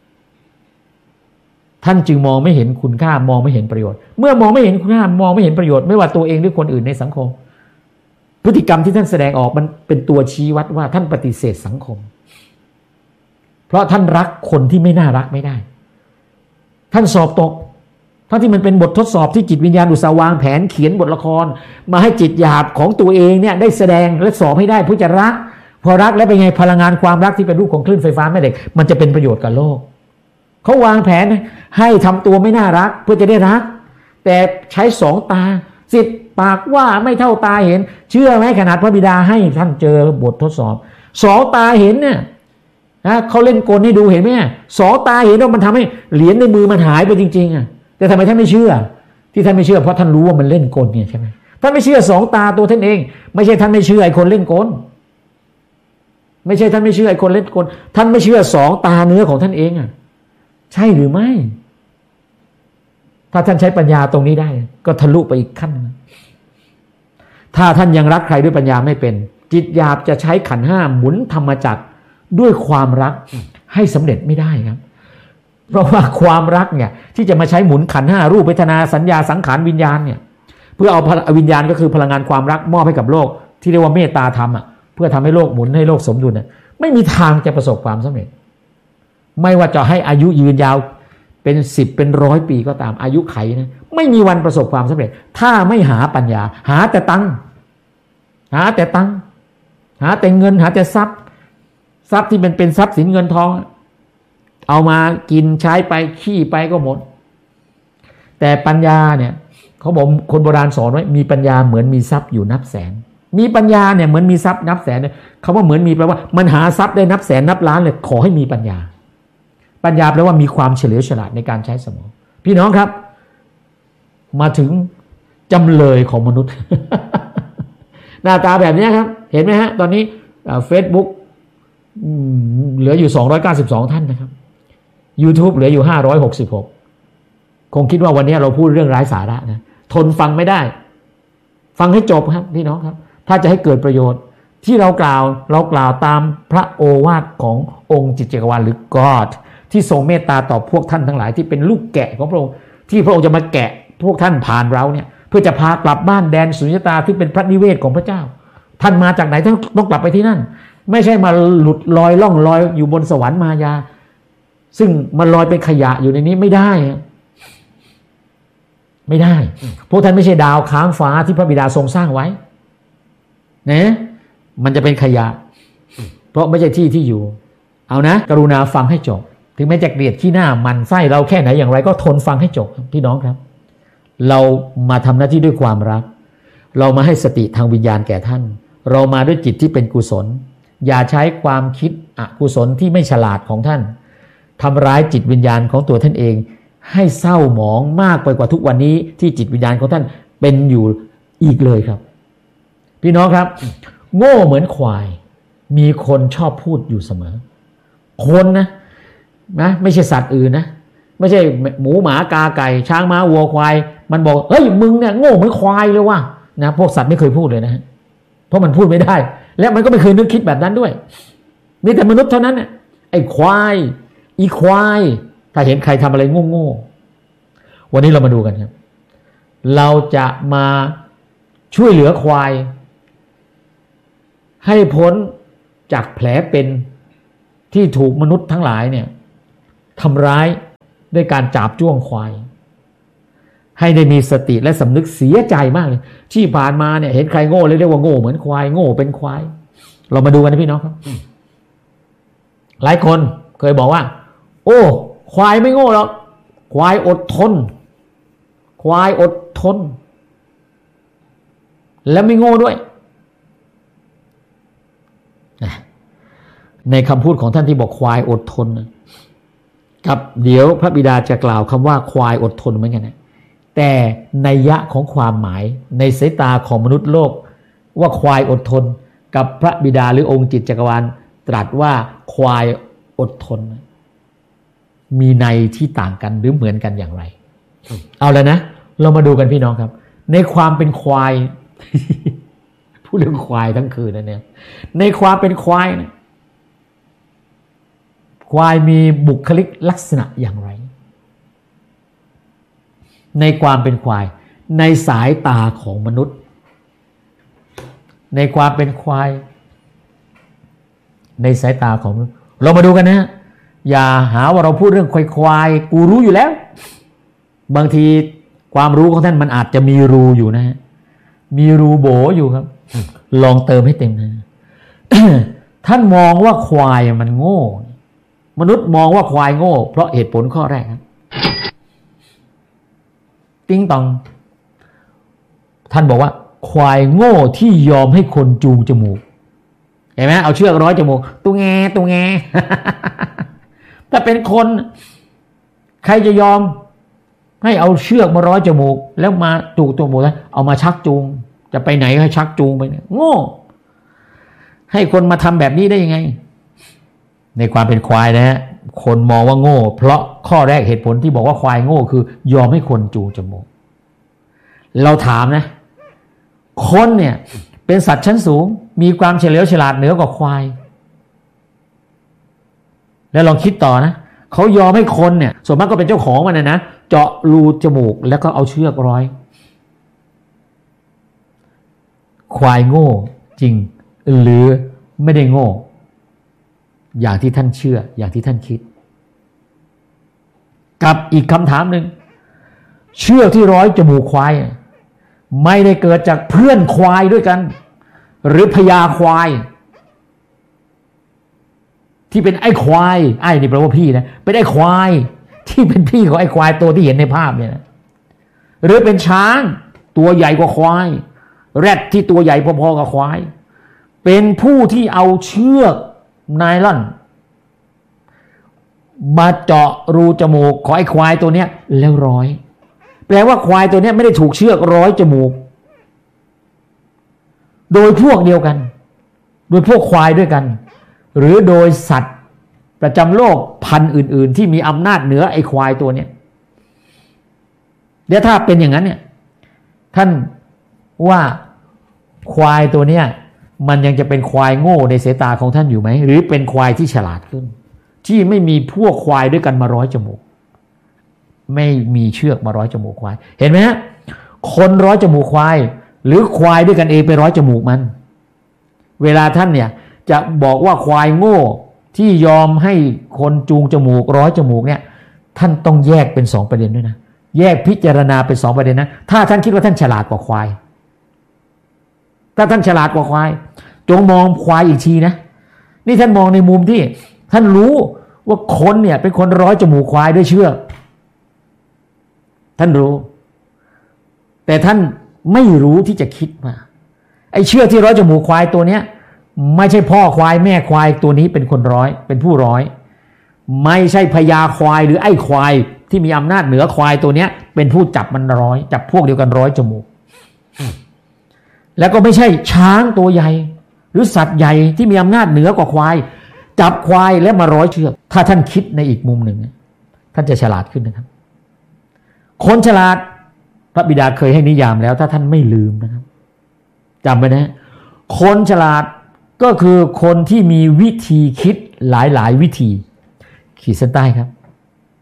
ท่านจึงมองไม่เห็นคุณค่ามองไม่เห็นประโยชน์เมื่อมองไม่เห็นคุณค่ามองไม่เห็นประโยชน์ไม่ว่าตัวเองหรือคนอื่นในสังคมพฤติกรรมที่ท่านแสดงออกมันเป็นตัวชี้วัดว่าท่านปฏิเสธสังคมเพราะท่านรักคนที่ไม่น่ารักไม่ได้ท่านสอบตกทั้งที่มันเป็นบททดสอบที่จิตวิญญาณอุตสาห์วางแผนเขียนบทละครมาให้จิตหยาบของตัวเองเนี่ยได้แสดงและสอบให้ได้เพื่อจะรักพอรักแล้วเป็นไงพลังงานความรักที่เป็นรูปของคลื่นไฟฟ้าแม่เหล็กมันจะเป็นประโยชน์กับโลกเขาวางแผนให้ทำตัวไม่น่ารักเพื่อจะได้รักแต่ใช้2 ตา10 ปากว่าไม่เท่าตาเห็นเชื่อไหมขนาดพระบิดาให้ท่านเจอบททดสอบ2 ตาเห็นเนี่ยนะเขาเล่นกลให้ดูเห็นไหม2 ตาเห็นว่ามันทำให้เหรียญในมือมันหายไปจริงๆแต่ทำไมท่านไม่เชื่อที่ท่านไม่เชื่อเพราะท่านรู้ว่ามันเล่นกลเนี่ยใช่ไหมท่านไม่เชื่อ2 ตาตัวท่านเองไม่ใช่ท่านไม่เชื่อไอ้คนเล่นกลไม่ใช่ท่านไม่เชื่อไอ้คนเล่นกลท่านไม่เชื่อ2 ตาเนื้อของท่านเองใช่หรือไม่ถ้าท่านใช้ปัญญาตรงนี้ได้ก็ทะลุไปอีกขั้นนึงถ้าท่านยังรักใครด้วยปัญญาไม่เป็นจิตหยาบจะใช้ขันธ์ 5หมุนธรรมจักรด้วยความรักให้สำเร็จไม่ได้ครับเพราะว่าความรักเนี่ยที่จะมาใช้หมุนขันธ์ 5รูปเวทนาสัญญาสังขารวิญญาณเนี่ยเพื่อเอาวิญญาณก็คือพลังงานความรักมอบให้กับโลกที่เรียกว่าเมตตาธรรมเพื่อทำให้โลกหมุนให้โลกสมดุลไม่มีทางจะประสบความสำเร็จไม่ว่าจะให้อายุยืนยาวเป็น10เป็น100 ปีก็ตามอายุไขนะไม่มีวันประสบความสำเร็จถ้าไม่หาปัญญาหาแต่ตังค์หาแต่เงินหาแต่ทรัพย์ที่เป็นทรัพย์สินเงินทองเอามากินใช้ไปขี้ไปก็หมดแต่ปัญญาเนี่ยเขาบอกคนโบราณสอนไว้มีปัญญาเหมือนมีทรัพย์อยู่นับแสนมีปัญญาเนี่ยเหมือนมีทรัพย์นับแสนคำว่าเหมือนมีแปลว่ามันหาทรัพย์ได้นับแสนนับล้านเลยขอให้มีปัญญาแปลว่ามีความเฉลียวฉลาดในการใช้สมองพี่น้องครับมาถึงจำเลยของมนุษย์ หน้าตาแบบนี้ครับเห็นไหมฮะตอนนี้Facebook เหลืออยู่292ท่านนะครับ YouTube เหลืออยู่566คงคิดว่าวันนี้เราพูดเรื่องไร้สาระนะทนฟังไม่ได้ฟังให้จบครับพี่น้องครับถ้าจะให้เกิดประโยชน์ที่เรากล่าวตามพระโอวาทขององค์จิตจักรวาลหรือ God ที่ทรงเมตตาต่อพวกท่านทั้งหลายที่เป็นลูกแกะของพระองค์ที่พระองค์จะมาแกะพวกท่านผ่านเราเนี่ยเพื่อจะพากลับบ้านแดนสุญญตาที่เป็นพระนิเวศของพระเจ้าท่านมาจากไหนต้องกลับไปที่นั่นไม่ใช่มาหลุดลอยล่องลอยอยู่บนสวรรค์มายาซึ่งมันลอยเป็นขยะอยู่ในนี้ไม่ได้พวกท่านไม่ใช่ดาวค้างฟ้าที่พระบิดาทรงสร้างไว้นะมันจะเป็นขยะเพราะไม่ใช่ที่อยู่เอานะกรุณาฟังให้จบถึงแม้จะเกลียดขี้หน้ามันไส้เราแค่ไหนอย่างไรก็ทนฟังให้จบพี่น้องครับเรามาทำหน้าที่ด้วยความรักเรามาให้สติทางวิญญาณแก่ท่านเรามาด้วยจิตที่เป็นกุศลอย่าใช้ความคิดอกุศลที่ไม่ฉลาดของท่านทำร้ายจิตวิญญาณของตัวท่านเองให้เศร้าหมองมากไปกว่าทุกวันนี้ที่จิตวิญญาณของท่านเป็นอยู่อีกเลยครับพี่น้องครับโง่เหมือนควายมีคนชอบพูดอยู่เสมอคนนะไม่ใช่สัตว์อื่นนะไม่ใช่หมูหมากาไก่ช้างม้าวัวควายมันบอกเฮ้ยมึงเนี่ยโง่เหมือนควายเลยว่ะนะพวกสัตว์ไม่เคยพูดเลยนะเพราะมันพูดไม่ได้และมันก็ไม่เคยนึกคิดแบบนั้นด้วยมีแต่มนุษย์เท่านั้นน่ะไอ้ควายอีควายทถ้าเห็นใครทำอะไรโง่ๆวันนี้เรามาดูกันครับเราจะมาช่วยเหลือควายให้พ้นจากแผลเป็นที่ถูกมนุษย์ทั้งหลายเนี่ยทำร้ายด้วยการจาบจ้วงควายให้ได้มีสติและสำนึกเสียใจมากเลยที่ผ่านมาเนี่ยเห็นใครโง่เลยเรียกว่าโง่เหมือนควายโง่เป็นควายเรามาดูกันนะพี่น้องครับหลายคนเคยบอกว่าโอ้ควายไม่โง่หรอกควายอดทนควายอดทนและไม่โง่ด้วยในคำพูดของท่านที่บอกควายอดทนกับเดี๋ยวพระบิดาจะกล่าวคำว่าควายอดทนเหมือนกันนะแต่นัยยะของความหมายในสายตาของมนุษย์โลกว่าควายอดทนกับพระบิดาหรือองค์จิตจักรวาลตรัสว่าควายอดทนมีในที่ต่างกันหรือเหมือนกันอย่างไรเอาแล้วนะเรามาดูกันพี่น้องครับในความเป็นควาย พูดเรื่องควายทั้งคืนนะเนี่ยในความเป็นควายนะควายมีบุคลิกลักษณะอย่างไรในความเป็นควายในสายตาของมนุษย์ในความเป็นควายในสายตาของมนุษย์เรามาดูกันนะอย่าหาว่าเราพูดเรื่องควายกูรู้อยู่แล้วบางทีความรู้ของท่านมันอาจจะมีรูอยู่นะฮะมีรูโบอยู่ครับลองเติมให้เต็มนะ ท่านมองว่าควายมันโง่มนุษย์มองว่าควายโง่เพราะเหตุผลข้อแรกครับติ้งตองท่านบอกว่าควายโง่ที่ยอมให้คนจูงจมูกเห็นไหมเอาเชือกร้อยจมูกตัวแง ถ้าเป็นคนใครจะยอมให้เอาเชือกมาร้อยจมูกแล้วมาจูงตัวหมูแล้วเอามาชักจูงจะไปไหนให้ชักจูงไปเนี่ยโง่ให้คนมาทำแบบนี้ได้ยังไงในความเป็นควายนะฮะคนมองว่าโง่เพราะข้อแรกเหตุผลที่บอกว่าควายโง่คือยอมให้คนจูงจมูกเราถามนะคนเนี่ยเป็นสัตว์ชั้นสูงมีความเฉลียวฉลาดเหนือกว่าควายแล้วลองคิดต่อนะเขายอมให้คนเนี่ยส่วนมากก็เป็นเจ้าของมันนะเจาะรูจมูกแล้วก็เอาเชือกร้อยควายโง่จริงหรือไม่ได้โง่อย่างที่ท่านเชื่ออย่างที่ท่านคิดกับอีกคำถามหนึ่งเชือกที่ร้อยจมูกควายไม่ได้เกิดจากเพื่อนควายด้วยกันหรือพญาควายที่เป็นไอ้ควายไอ้นี่แปลว่าพี่นะเป็นไอ้ควายที่เป็นพี่ของไอ้ควายตัวที่เห็นในภาพเนี่ยนะหรือเป็นช้างตัวใหญ่กว่าควายแรดที่ตัวใหญ่พอๆกับควายเป็นผู้ที่เอาเชือกไนลอนมาเจาะรูจมูกของไอ้ควายตัวเนี้ยแล้วร้อยแปลว่าควายตัวเนี้ยไม่ได้ถูกเชือกร้อยจมูกโดยพวกเดียวกันโดยพวกควายด้วยกันหรือโดยสัตว์ประจำโลกพันธุ์อื่นๆที่มีอำนาจเหนือไอ้ควายตัวเนี้ยเดี๋ยวถ้าเป็นอย่างนั้นเนี่ยท่านว่าควายตัวเนี้ยมันยังจะเป็นควายโง่ในสายตาของท่านอยู่ไหมหรือเป็นควายที่ฉลาดขึ้นที่ไม่มีพวกควายด้วยกันมาร้อยจมูกไม่มีเชือกมาร้อยจมูกควายเห็นไหมฮะคนร้อยจมูกควายหรือควายด้วยกันเองไปร้อยจมูกมันเวลาท่านเนี่ยจะบอกว่าควายโง่ที่ยอมให้คนจูงจมูกร้อยจมูกเนี่ยท่านต้องแยกเป็นสองประเด็นด้วยนะแยกพิจารณาเป็นสองประเด็นนะถ้าท่านคิดว่าท่านฉลาดกว่าควายถ้าท่านฉลาดกว่าควายจงมองควายอีกทีนะนี่ท่านมองในมุมที่ท่านรู้ว่าคนเนี่ยเป็นคนร้อยจมูกควายด้วยเชือกท่านรู้แต่ท่านไม่รู้ที่จะคิดว่าไอ้เชือกที่ร้อยจมูกควายตัวเนี้ยไม่ใช่พ่อควายแม่ควายตัวนี้เป็นคนร้อยเป็นผู้ร้อยไม่ใช่พญาควายหรือไอ้ควายที่มีอำนาจเหนือควายตัวเนี้ยเป็นผู้จับมันร้อยจับพวกเดียวกันร้อยจมูกแล้วก็ไม่ใช่ช้างตัวใหญ่หรือสัตว์ใหญ่ที่มีอำนาจเหนือกว่าควายจับควายแล้วมาร้อยเชือกถ้าท่านคิดในอีกมุมหนึ่งท่านจะฉลาดขึ้นนะครับคนฉลาดพระบิดาเคยให้นิยามแล้วถ้าท่านไม่ลืมนะครับจำไว้นะคนฉลาดก็คือคนที่มีวิธีคิดหลายวิธีขีดเส้นใต้ครับ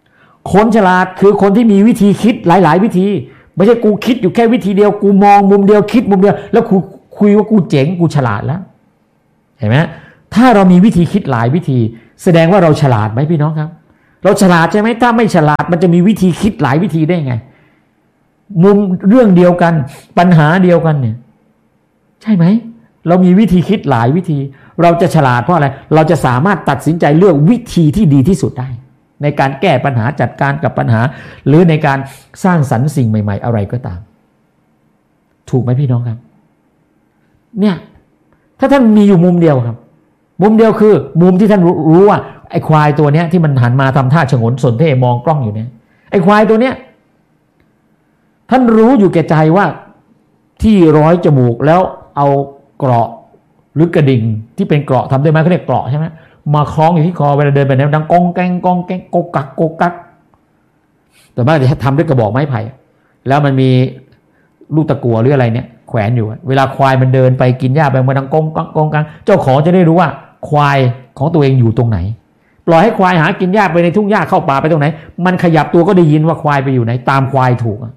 คนฉลาดคือคนที่มีวิธีคิดหลายๆวิธีไม่ใช่กูคิดอยู่แค่วิธีเดียวกูมองมุมเดียวคิดมุมเดียวแล้วกูคุยว่ากูเจ๋งกูฉลาดแล้วเห็นไหมถ้าเรามีวิธีคิดหลายวิธีแสดงว่าเราฉลาดไหมพี่น้องครับเราฉลาดใช่ไหมถ้าไม่ฉลาดมันจะมีวิธีคิดหลายวิธีได้ไงมุมเรื่องเดียวกันปัญหาเดียวกันเนี่ยใช่ไหมเรามีวิธีคิดหลายวิธีเราจะฉลาดเพราะอะไรเราจะสามารถตัดสินใจเลือกวิธีที่ดีที่สุดได้ในการแก้ปัญหาจัดการกับปัญหาหรือในการสร้างสรรค์สิ่งใหม่ๆอะไรก็ตามถูกไหมพี่น้องครับเนี่ยถ้าท่านมีอยู่มุมเดียวครับมุมเดียวคือมุมที่ท่านรู้ว่าไอ้ควายตัวเนี้ยที่มันหันมาทำท่าฉงนสนเท่มองกล้องอยู่เนี่ยไอ้ควายตัวเนี้ยท่านรู้อยู่แก่ใจว่าที่ร้อยจมูกแล้วเอาเกราะหรือกระดิ่งที่เป็นเกราะทำด้วยไม้เขาเรียกเกราะใช่ไหมมาคล้องอยู่ที่คอเวลาเดินไปเนี่ยดังกองแกงกองแกงโกกักโกกักแต่บ้านจะทำด้วยกระบอกไม้ไผ่แล้วมันมีลูกตะกั่วหรืออะไรเนี่ยแขวนอยู่เวลาควายมันเดินไปกินหญ้าไปมันดังกองกักกองกักเจ้าของจะได้รู้ว่าควายของตัวเองอยู่ตรงไหนปล่อยให้ควายหากินหญ้าไปในทุ่งหญ้าเข้าป่าไปตรงไหนมันขยับตัวก็ได้ยินว่าควายไปอยู่ไหนตามควายถูก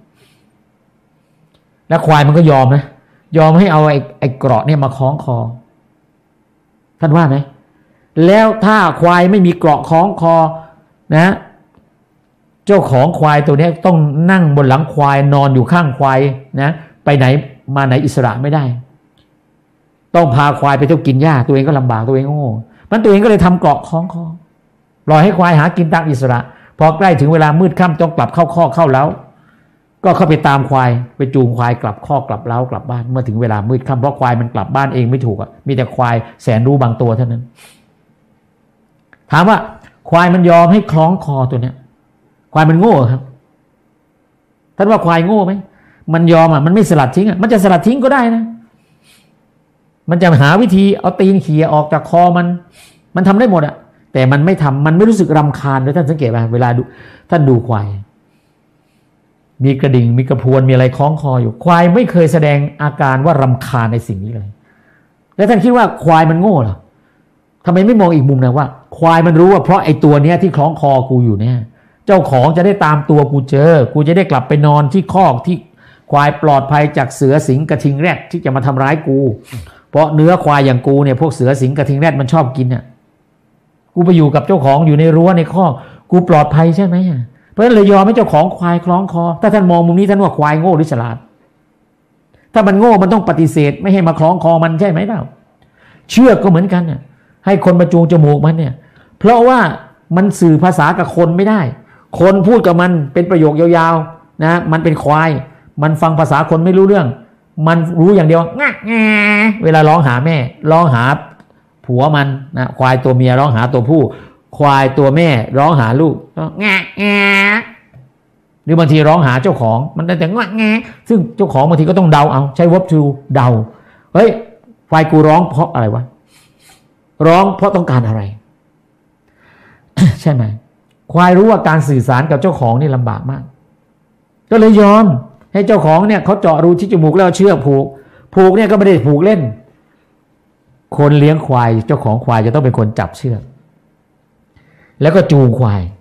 แล้วควายมันก็ยอมนะยอมให้เอาไอ้เกราะเนี่ยมาคล้องคอท่านว่าไหมแล้วถ้าควายไม่มีเกราะคล้องคอนะเจ้าของควายตัวนี้ต้องนั่งบนหลังควายนอนอยู่ข้างควายนะไปไหนมาไหนอิสระไม่ได้ต้องพาควายไปเที่ยวกินหญ้าตัวเองก็ลำบากตัวเองก็โง่มันตัวเองก็เลยทำเกราะคล้องคอปล่อยให้ควายหากินตามอิสระพอใกล้ถึงเวลามืดค่ำต้องกลับเข้าคอกเข้าเล้าก็เข้าไปตามควายไปจูงควายกลับคอกกลับเล้ากลับบ้านเมื่อถึงเวลามืดค่ำเพราะควายมันกลับบ้านเองไม่ถูกมีแต่ควายแสนรู้บางตัวเท่านั้นถามว่าควายมันยอมให้คล้องคอตัวเนี้ยควายมันโง่ครับท่านว่าควายโง่ไหมมันยอมมันไม่สลัดทิ้งมันจะสลัดทิ้งก็ได้นะมันจะหาวิธีเอาตีนเขี่ยออกจากคอมันทำได้หมดแต่มันไม่ทำมันไม่รู้สึกรำคาญเลยท่านสังเกตไหมเวลาดูท่านดูควายมีกระดิ่งมีกระพวนมีอะไรคล้องคออยู่ควายไม่เคยแสดงอาการว่ารำคาญในสิ่งนี้เลยแล้วท่านคิดว่าควายมันโง่เหรอทำไมไม่มองอีกมุมนะว่าควายมันรู้ว่าเพราะไอ้ตัวเนี้ยที่คล้องคอกูอยู่เนี่ยเจ้าของจะได้ตามตัวกูเจอกูจะได้กลับไปนอนที่คอกที่ควายปลอดภัยจากเสือสิงกระทิงแรดที่จะมาทำร้ายกูเพราะเนื้อควายอย่างกูเนี่ยพวกเสือสิงกระทิงแรดมันชอบกินเนี่ยกูไปอยู่กับเจ้าของอยู่ในรั้วในคอกกูปลอดภัยใช่ไหมเพราะฉะนั้นเลยยอมให้เจ้าของควายคล้องคอถ้าท่านมองมุมนี้ท่านว่าควายโง่หรือฉลาดถ้ามันโง่มันต้องปฏิเสธไม่ให้มาคล้องคอมันใช่ไหมเปล่าเชือกก็เหมือนกันเนี่ยให้คนมาจูงจมูกมันเนี่ยเพราะว่ามันสื่อภาษากับคนไม่ได้คนพูดกับมันเป็นประโยคยาวๆนะมันเป็นควายมันฟังภาษาคนไม่รู้เรื่องมันรู้อย่างเดียวงะแงเวลาร้องหาแม่ร้องหาผัวมันนะควายตัวเมียร้องหาตัวผู้ควายตัวแม่ร้องหาลูกงะแงหรือบางทีร้องหาเจ้าของมันแต่งะแงซึ่งเจ้าของบางทีก็ต้องเดาเอาใช้ verb to เดาเฮ้ยควายกูร้องเพราะอะไรวะร้องเพราะต้องการอะไร ใช่ไหมควายรู้ว่าการสื่อสารกับเจ้าของนี่ลำบากมากก็เลยยอมให้เจ้าของเนี่ยเขาเจาะรูที่จมูกแล้วเชือกผูกเนี่ยก็ไม่ได้ผูกเล่นคนเลี้ยงควายเจ้าของควายจะต้องเป็นคนจับเชือกแล้วก็จูงควาย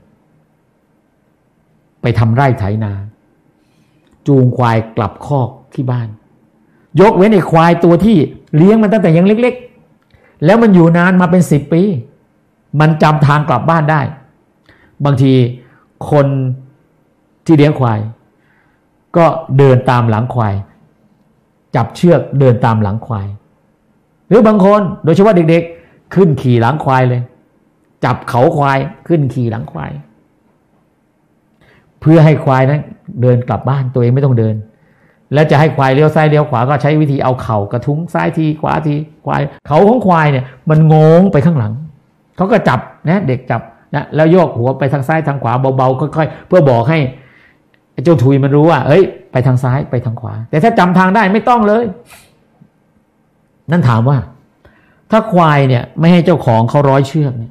ไปทำไร่ไถนาจูงควายกลับคอกที่บ้านยกเว้นไอ้ควายตัวที่เลี้ยงมันตั้งแต่ยังเล็กๆแล้วมันอยู่นานมาเป็น10 ปีมันจำทางกลับบ้านได้บางทีคนที่เลี้ยงควายก็เดินตามหลังควายจับเชือกเดินตามหลังควายหรือบางคนโดยเฉพาะเด็กๆขึ้นขี่หลังควายเลยจับเขาควายขึ้นขี่หลังควายเพื่อให้ควายนั้นเดินกลับบ้านตัวเองไม่ต้องเดินแล้วจะให้ควายเลี้ยวซ้ายเลี้ยวขวาก็ใช้วิธีเอาเข่ากระทุ้งซ้ายทีขวาทีควายเขาของควายเนี่ยมันงงไปข้างหลังเขาก็จับนะเด็กจับนะแล้วโยกหัวไปทางซ้ายทางขวาเบาๆค่อยๆเพื่อบอกให้เจ้าทุยมันรู้ว่าเอ้ยไปทางซ้ายไปทางขวาแต่ถ้าจำทางได้ไม่ต้องเลยนั่นถามว่าถ้าควายเนี่ยไม่ให้เจ้าของเขาร้อยเชือกเนี่ย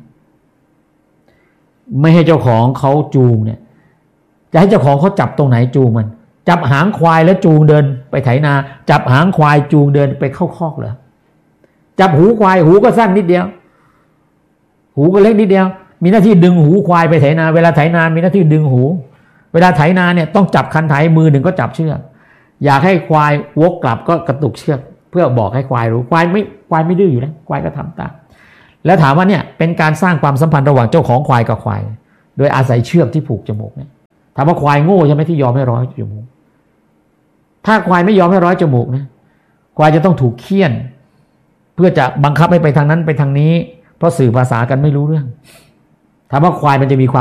ไม่ให้เจ้าของเขาจูงเนี่ยจะให้เจ้าของเขาจับตรงไหนจูงมันจับหางควายแล้วจูงเดินไปไถนาจับหางควายจูงเดินไปเข้าคอกเหรอจับหูควายหูก็สั้นนิดเดียวหูก็เล็กนิดเดียวมีหน้าที่ดึงหูควายไปไถนาเวลาไถนามีหน้าที่ดึงหูเวลาไถนาเนี่ยต้องจับคันไถมือหนึ่งก็จับเชือกอยากให้ควายวกกลับก็กระตุกเชือกเพื่อบอกให้ควายรู้ควายไม่ดื้ออยู่แล้วควายก็ทำตามแล้วถามว่าเนี่ยเป็นการสร้างความสัมพันธ์ระหว่างเจ้าของควายกับควายโดยอาศัยเชือกที่ผูกจมูกเนี่ยถามว่าควายโง่ใช่ไหมที่ยอมให้ร้อยจมูกถ้าควายไม่ยอมให้ร้อยจมูกนะควายจะต้องถูกเฆี่ยนเพื่อจะบังคับให้ไปทางนั้นไปทางนี้เพราะสื่อภาษากันไม่รู้เรื่องถามว่าควายมันจะมีความ